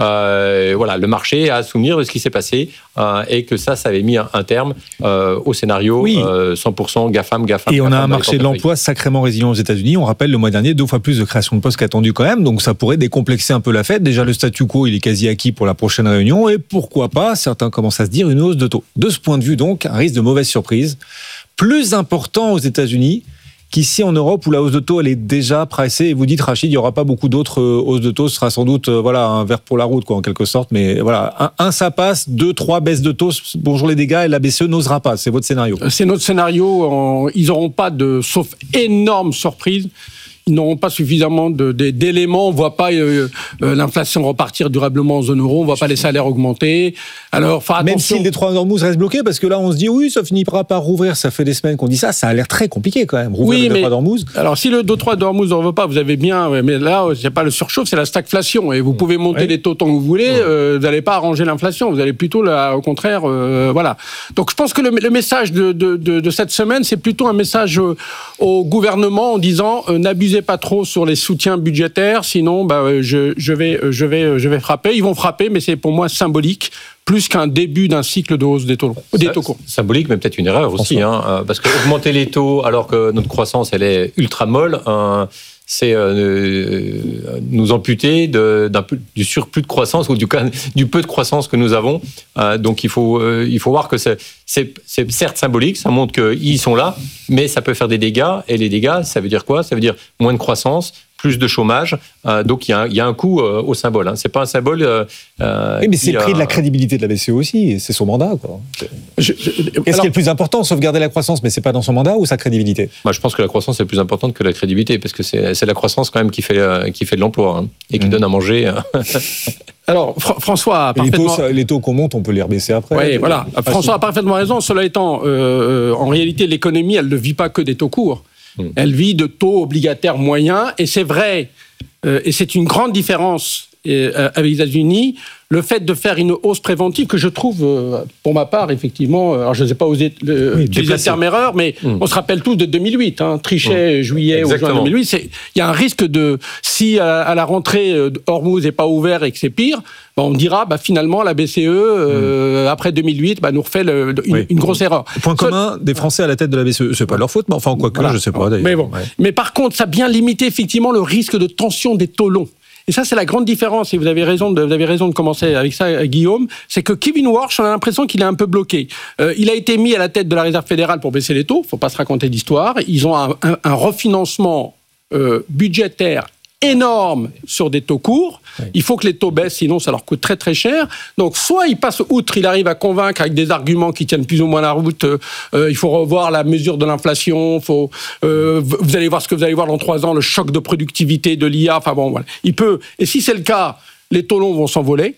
Euh, voilà, le marché a souvenir de ce qui s'est passé euh, et que ça, ça avait mis un, un terme euh, au scénario oui. euh, cent pour cent GAFAM, GAFAM. Et on GAFAM a un marché de l'emploi sacrément résilient aux États-Unis. On rappelle le mois dernier deux fois plus de création de postes qu'attendu quand même. Donc ça pourrait décomplexer un peu la Fed. Déjà le statu quo, il est quasi acquis pour la prochaine réunion et pourquoi pas, certains commencent à se dire une hausse de taux. De ce point de vue donc, un risque de mauvaise surprise plus important aux États-Unis qu'ici en Europe où la hausse de taux elle est déjà pricée et vous dites Rachid il n'y aura pas beaucoup d'autres hausses de taux, ce sera sans doute voilà un verre pour la route quoi en quelque sorte, mais voilà un, un ça passe, deux trois baisses de taux, bonjour les dégâts et la B C E n'osera pas, c'est votre scénario. C'est notre scénario, en, ils n'auront pas de, sauf énorme surprise, ils n'auront pas suffisamment de, de, d'éléments. On ne voit pas euh, euh, l'inflation repartir durablement en zone euro. On ne voit pas les salaires augmenter. Alors, faire attention. Même si le Détroit Hormuz reste bloqué, parce que là, on se dit oui, ça finira par rouvrir. Ça fait des semaines qu'on dit ça. Ça a l'air très compliqué quand même. Rouvrir oui, le Détroit d'Hormuz. Alors, si le Détroit d'Hormuz n'en veut pas, vous avez bien. Mais là, c'est pas le surchauffe, c'est la stagflation. Et vous pouvez monter oui. les taux tant que vous voulez. Oui. Euh, vous n'allez pas arranger l'inflation. Vous allez plutôt, là, au contraire, euh, voilà. Donc, je pense que le, le message de, de, de, de cette semaine, c'est plutôt un message au gouvernement en disant euh, n'abusez pas trop sur les soutien budgétaire, sinon bah, je, je, vais, je, vais, je vais frapper. Ils vont frapper, mais c'est pour moi symbolique, plus qu'un début d'un cycle de hausse des taux, des taux courts. Symbolique, mais peut-être une erreur aussi, hein, parce qu'augmenter les taux alors que notre croissance elle est ultra molle, hein, c'est euh, nous amputer de, d'un peu, du surplus de croissance ou du, du peu de croissance que nous avons. Euh, donc il faut, euh, il faut voir que c'est, c'est, c'est certes symbolique, ça montre qu'ils sont là, mais ça peut faire des dégâts. Et les dégâts, ça veut dire quoi ? Ça veut dire moins de croissance, plus de chômage, euh, donc il y a un, il y a un coût euh, au symbole. Hein. C'est pas un symbole. Euh, oui, mais c'est le prix euh, de la crédibilité de la B C E aussi. C'est son mandat, quoi. Je, je, Qu'est-ce alors, qui est le plus important ? Sauvegarder la croissance, mais c'est pas dans son mandat ou sa crédibilité ? Moi, je pense que la croissance est plus importante que la crédibilité, parce que c'est, c'est la croissance quand même qui fait euh, qui fait de l'emploi hein, et qui mmh. donne à manger. Alors, Fr- François a parfaitement... Les taux, les taux qu'on monte, on peut les rebaisser après. Oui, voilà. Facile. François a parfaitement raison. Cela étant, euh, en réalité, l'économie, elle ne vit pas que des taux courts. Mmh. Elle vit de taux obligataires moyens. Et c'est vrai, euh, et c'est une grande différence euh, avec les États-Unis, le fait de faire une hausse préventive que je trouve, euh, pour ma part, effectivement, alors je ne sais pas oser euh, oui, utiliser le terme erreur, mais mmh. on se rappelle tous de deux mille huit, hein, Trichet, mmh. juillet ou juin deux mille huit, il y a un risque de, si à, à la rentrée, Hormuz n'est pas ouvert et que c'est pire, bah, on dira bah, finalement la B C E, euh, mmh. après deux mille huit, bah, nous refait le, une, oui. une grosse erreur. Point Ce... commun des Français à la tête de la B C E, c'est pas leur faute, mais enfin, quoi que voilà. je ne sais pas d'ailleurs. Mais, bon. ouais. mais par contre, ça a bien limité effectivement le risque de tension des taux longs. Et ça, c'est la grande différence. Et vous avez raison de, vous avez raison de commencer avec ça, Guillaume. C'est que Kevin Warsh, on a l'impression qu'il est un peu bloqué. Euh, il a été mis à la tête de la Réserve fédérale pour baisser les taux. Faut pas se raconter d'histoire. Ils ont un, un, un refinancement euh, budgétaire énorme sur des taux courts. Oui. Il faut que les taux baissent, sinon ça leur coûte très très cher. Donc soit il passe outre, il arrive à convaincre avec des arguments qui tiennent plus ou moins la route. Euh, il faut revoir la mesure de l'inflation. Faut, euh, vous allez voir ce que vous allez voir dans trois ans, le choc de productivité de l'I A. Enfin bon, voilà. Il peut. Et si c'est le cas, les taux longs vont s'envoler.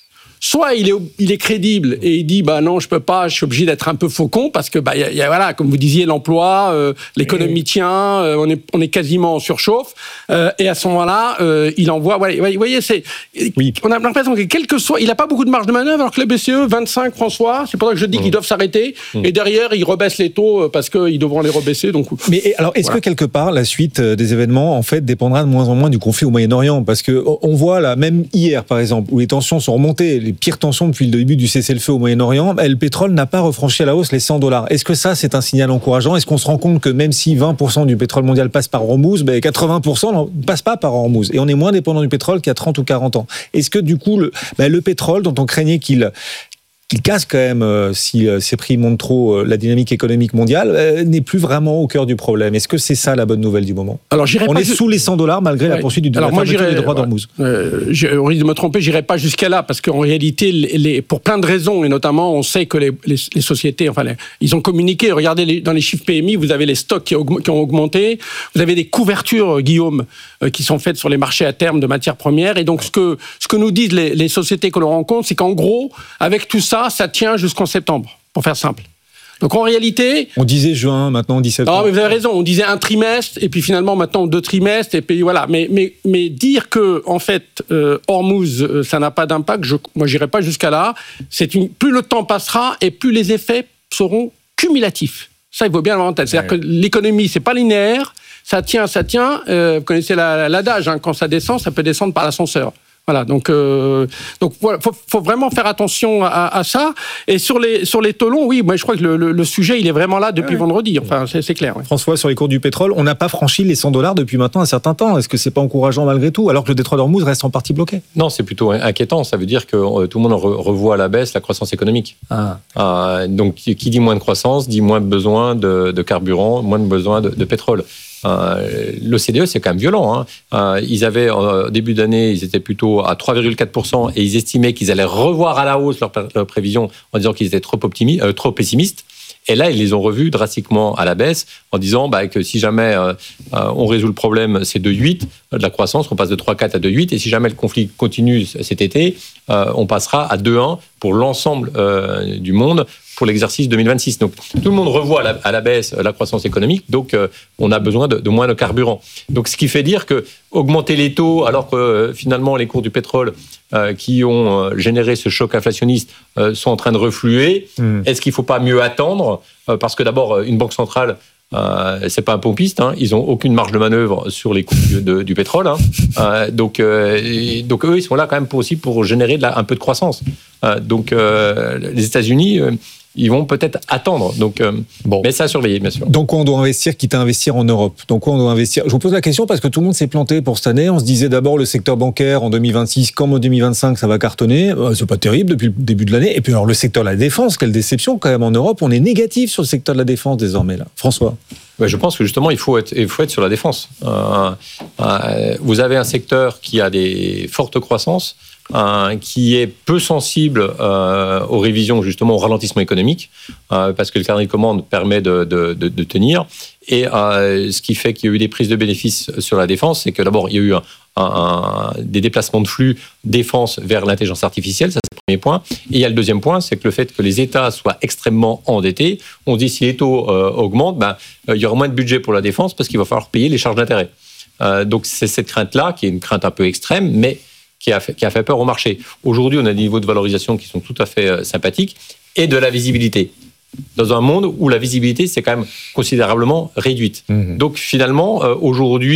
Soit il est, il est crédible et il dit bah non, je peux pas, je suis obligé d'être un peu faucon parce que bah y a, y a, voilà, comme vous disiez, l'emploi, euh, l'économie tient, euh, on est on est quasiment en surchauffe euh, et à ce moment-là, euh, il envoie. Voilà, vous voyez, c'est oui. On a l'impression que quel que soit, il a pas beaucoup de marge de manœuvre alors que le B C E vingt-cinq, François, c'est pour ça que je dis mmh. qu'ils doivent s'arrêter mmh. et derrière ils rebaissent les taux parce qu'ils devront les rebaisser. Donc. Mais alors, est-ce voilà. que quelque part la suite des événements en fait dépendra de moins en moins du conflit au Moyen-Orient parce que on voit là même hier par exemple où les tensions sont remontées. Les pires tensions depuis le début du cessez-le-feu au Moyen-Orient, le pétrole n'a pas refranchi à la hausse les cent dollars. Est-ce que ça, c'est un signal encourageant ? Est-ce qu'on se rend compte que même si vingt pour cent du pétrole mondial passe par Hormuz, ben quatre-vingts pour cent ne passe pas par Hormuz et on est moins dépendant du pétrole qu'il y a trente ou quarante ans. Est-ce que du coup, le, ben le pétrole dont on craignait qu'il... qu'il casse quand même, euh, si euh, ces prix montent trop, euh, la dynamique économique mondiale, euh, n'est plus vraiment au cœur du problème. Est-ce que c'est ça la bonne nouvelle du moment ? Alors, j'irai On pas est ju- sous les cent dollars malgré ouais. la poursuite du Alors moi, j'irai, des droits ouais. d'Hormuz. Euh, au risque de me tromper, j'irai pas jusqu'à là parce qu'en réalité, les, les, pour plein de raisons, et notamment, on sait que les, les, les sociétés, enfin, les, ils ont communiqué. Regardez les, dans les chiffres P M I, vous avez les stocks qui, aug- qui ont augmenté. Vous avez des couvertures, Guillaume, euh, qui sont faites sur les marchés à terme de matières premières. Et donc, ce que, ce que nous disent les, les sociétés que l'on rencontre, c'est qu'en gros, avec tout ça, ça tient jusqu'en septembre, pour faire simple. Donc en réalité... On disait juin, maintenant on dit septembre. Non, mais vous avez raison, on disait un trimestre, et puis finalement maintenant deux trimestres, et puis voilà. Mais, mais, mais dire que, en fait, euh, Hormuz, euh, ça n'a pas d'impact, je, moi j'irai pas jusqu'à là. C'est une, plus le temps passera, et plus les effets seront cumulatifs. Ça, il faut bien l'avoir en tête. C'est-à-dire ouais. que l'économie, c'est pas linéaire, ça tient, ça tient. Euh, vous connaissez la, l'adage, hein, quand ça descend, ça peut descendre par l'ascenseur. Voilà, donc euh, donc voilà, faut, faut vraiment faire attention à, à ça. Et sur les sur les taux longs, oui, moi je crois que le, le, le sujet il est vraiment là depuis ouais. vendredi. Enfin, c'est, c'est clair. Ouais. François, sur les cours du pétrole, on n'a pas franchi les cent dollars depuis maintenant un certain temps. Est-ce que c'est pas encourageant malgré tout, alors que le détroit d'Hormuz reste en partie bloqué ? Non, c'est plutôt inquiétant. Ça veut dire que euh, tout le monde re- revoit à la baisse la croissance économique. Ah. Euh, donc qui dit moins de croissance dit moins de besoin de, de carburant, moins de besoin de, de pétrole. Euh, l'O C D E, c'est quand même violent. Hein. Euh, ils avaient, au début d'année, ils étaient plutôt à trois virgule quatre pour cent et ils estimaient qu'ils allaient revoir à la hausse leurs leur prévisions en disant qu'ils étaient trop, optimi- euh, trop pessimistes. Et là, ils les ont revus drastiquement à la baisse en disant bah, que si jamais euh, on résout le problème, c'est deux virgule huit de la croissance, on passe de trois virgule quatre à deux virgule huit. Et si jamais le conflit continue cet été, euh, on passera à deux virgule un pour l'ensemble euh, du monde pour l'exercice deux mille vingt-six. Donc, tout le monde revoit à la, à la baisse la croissance économique, donc euh, on a besoin de, de moins de carburant. Donc, ce qui fait dire que augmenter les taux, alors que euh, finalement les cours du pétrole euh, qui ont euh, généré ce choc inflationniste euh, sont en train de refluer, mmh. est-ce qu'il ne faut pas mieux attendre euh, parce que d'abord, une banque centrale, Euh, c'est pas un pompiste, hein. Ils ont aucune marge de manœuvre sur les coûts de, de, du pétrole, hein. euh, donc, euh, donc eux ils sont là quand même pour, aussi pour générer de la, un peu de croissance. Euh, donc euh, les États-Unis euh, ils vont peut-être attendre. Donc, euh, bon. Mais ça à surveiller, bien sûr. Donc, on doit investir, quitte à investir en Europe. Donc, on doit investir. Je vous pose la question parce que tout le monde s'est planté pour cette année. On se disait d'abord le secteur bancaire en deux mille vingt-six, comme en deux mille vingt-cinq, ça va cartonner. Euh, c'est pas terrible depuis le début de l'année. Et puis, alors, le secteur de la défense, quelle déception quand même en Europe. On est négatif sur le secteur de la défense désormais, là. François. Ouais, je pense que justement, il faut être, il faut être sur la défense. Euh, euh, vous avez un secteur qui a des fortes croissances, Euh, qui est peu sensible euh, aux révisions, justement au ralentissement économique, euh, parce que le carnet de commandes permet de, de, de, de tenir. Et euh, ce qui fait qu'il y a eu des prises de bénéfices sur la défense, c'est que d'abord, il y a eu un, un, un, des déplacements de flux défense vers l'intelligence artificielle, ça c'est le premier point. Et il y a le deuxième point, c'est que le fait que les États soient extrêmement endettés, on se dit si les taux euh, augmentent, ben, euh, il y aura moins de budget pour la défense parce qu'il va falloir payer les charges d'intérêt. Euh, donc c'est cette crainte-là, qui est une crainte un peu extrême, mais qui a fait, qui a fait peur au marché. Aujourd'hui, on a des niveaux de valorisation qui sont tout à fait euh, sympathiques et de la visibilité. Dans un monde où la visibilité, c'est quand même considérablement réduite. Mmh. Donc finalement, euh, aujourd'hui,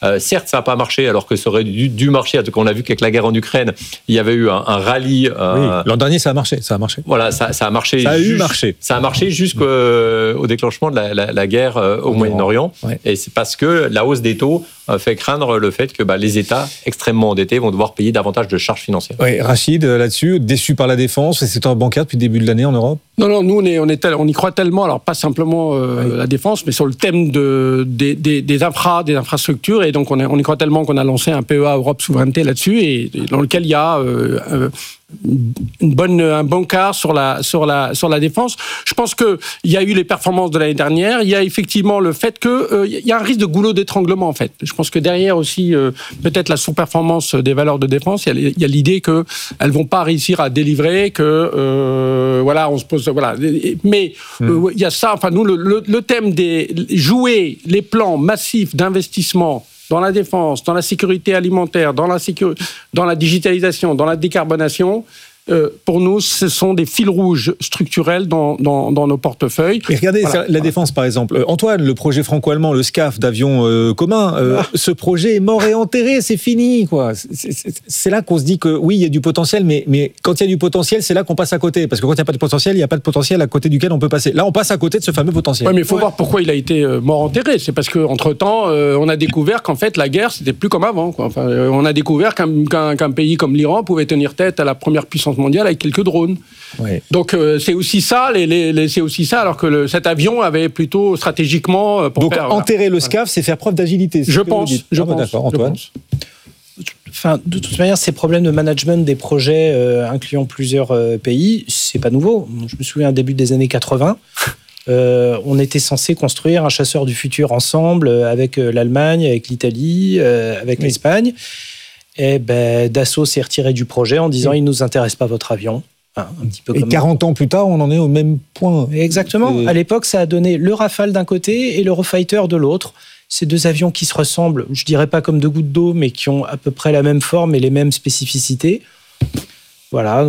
Euh, certes, ça n'a pas marché, alors que ça aurait dû, dû marcher. En tout cas, on a vu qu'avec la guerre en Ukraine, il y avait eu un, un rallye. Euh, oui, l'an dernier, ça a marché. Ça a marché. Voilà, ça, ça a marché. Ça a juste, eu marché. Ça a marché jusqu'au au déclenchement de la, la, la guerre euh, au Moyen-Orient. Ouais. Et c'est parce que la hausse des taux fait craindre le fait que bah, les États extrêmement endettés vont devoir payer davantage de charges financières. Oui, Rachid, là-dessus, déçu par la défense et le secteur bancaire depuis le début de l'année en Europe ? Non, non, nous, on, est, on, est tel, on y croit tellement, alors pas simplement euh, oui. la défense, mais sur le thème de, des, des, des infra, des infrastructures, et donc on, est, on y croit tellement qu'on a lancé un P E A Europe Souveraineté là-dessus, et, et dans lequel il y a euh, euh, une bonne, un bon quart sur la, sur, la, sur la défense. Je pense qu'il y a eu les performances de l'année dernière, il y a effectivement le fait qu'il euh, y a un risque de goulot d'étranglement, en fait. Je pense que derrière aussi, euh, peut-être la sous-performance des valeurs de défense, il y a, il y a l'idée qu'elles ne vont pas réussir à délivrer, que euh, voilà, on se pose... Voilà. Mais il mmh. euh, y a ça, enfin nous, le, le, le thème des... jouer les plans massifs d'investissement dans la défense, dans la sécurité alimentaire, dans la, sécu... dans la digitalisation, dans la décarbonation, euh, pour nous, ce sont des fils rouges structurels dans, dans, dans nos portefeuilles. Et regardez, voilà. la voilà. défense, par exemple. Euh, Antoine, le projet franco-allemand, le SCAF d'avion euh, commun, euh, ah. ce projet est mort et enterré, c'est fini, quoi. C'est, c'est, c'est là qu'on se dit que oui, il y a du potentiel, mais, mais quand il y a du potentiel, c'est là qu'on passe à côté. Parce que quand il n'y a pas de potentiel, il n'y a pas de potentiel à côté duquel on peut passer. Là, on passe à côté de ce fameux potentiel. Oui, mais il faut ouais. voir pourquoi il a été euh, mort enterré. C'est parce qu'entre-temps, euh, on a découvert qu'en fait, la guerre, c'était plus comme avant, quoi. Enfin, euh, on a découvert qu'un, qu'un, qu'un pays comme l'Iran pouvait tenir tête à la première puissance mondiale avec quelques drones. Ouais. Donc euh, c'est aussi ça, les, les, les, c'est aussi ça, alors que le, cet avion avait plutôt stratégiquement. Pour Donc faire, enterrer voilà. le SCAF, c'est faire preuve d'agilité. Je pense. Je ah, pense. D'accord, Antoine. Enfin, de toute manière, ces problèmes de management des projets euh, incluant plusieurs euh, pays, c'est pas nouveau. Je me souviens, au début des années quatre-vingts, euh, on était censé construire un chasseur du futur ensemble euh, avec euh, l'Allemagne, avec l'Italie, euh, avec oui. l'Espagne. Et ben, Dassault s'est retiré du projet en disant oui. il nous intéresse pas votre avion. Enfin, un petit peu et comme quarante ans plus tard, on en est au même point. Exactement. Et... À l'époque, ça a donné le Rafale d'un côté et l'Eurofighter de l'autre. Ces deux avions qui se ressemblent, je dirais pas comme deux gouttes d'eau, mais qui ont à peu près la même forme et les mêmes spécificités. Voilà.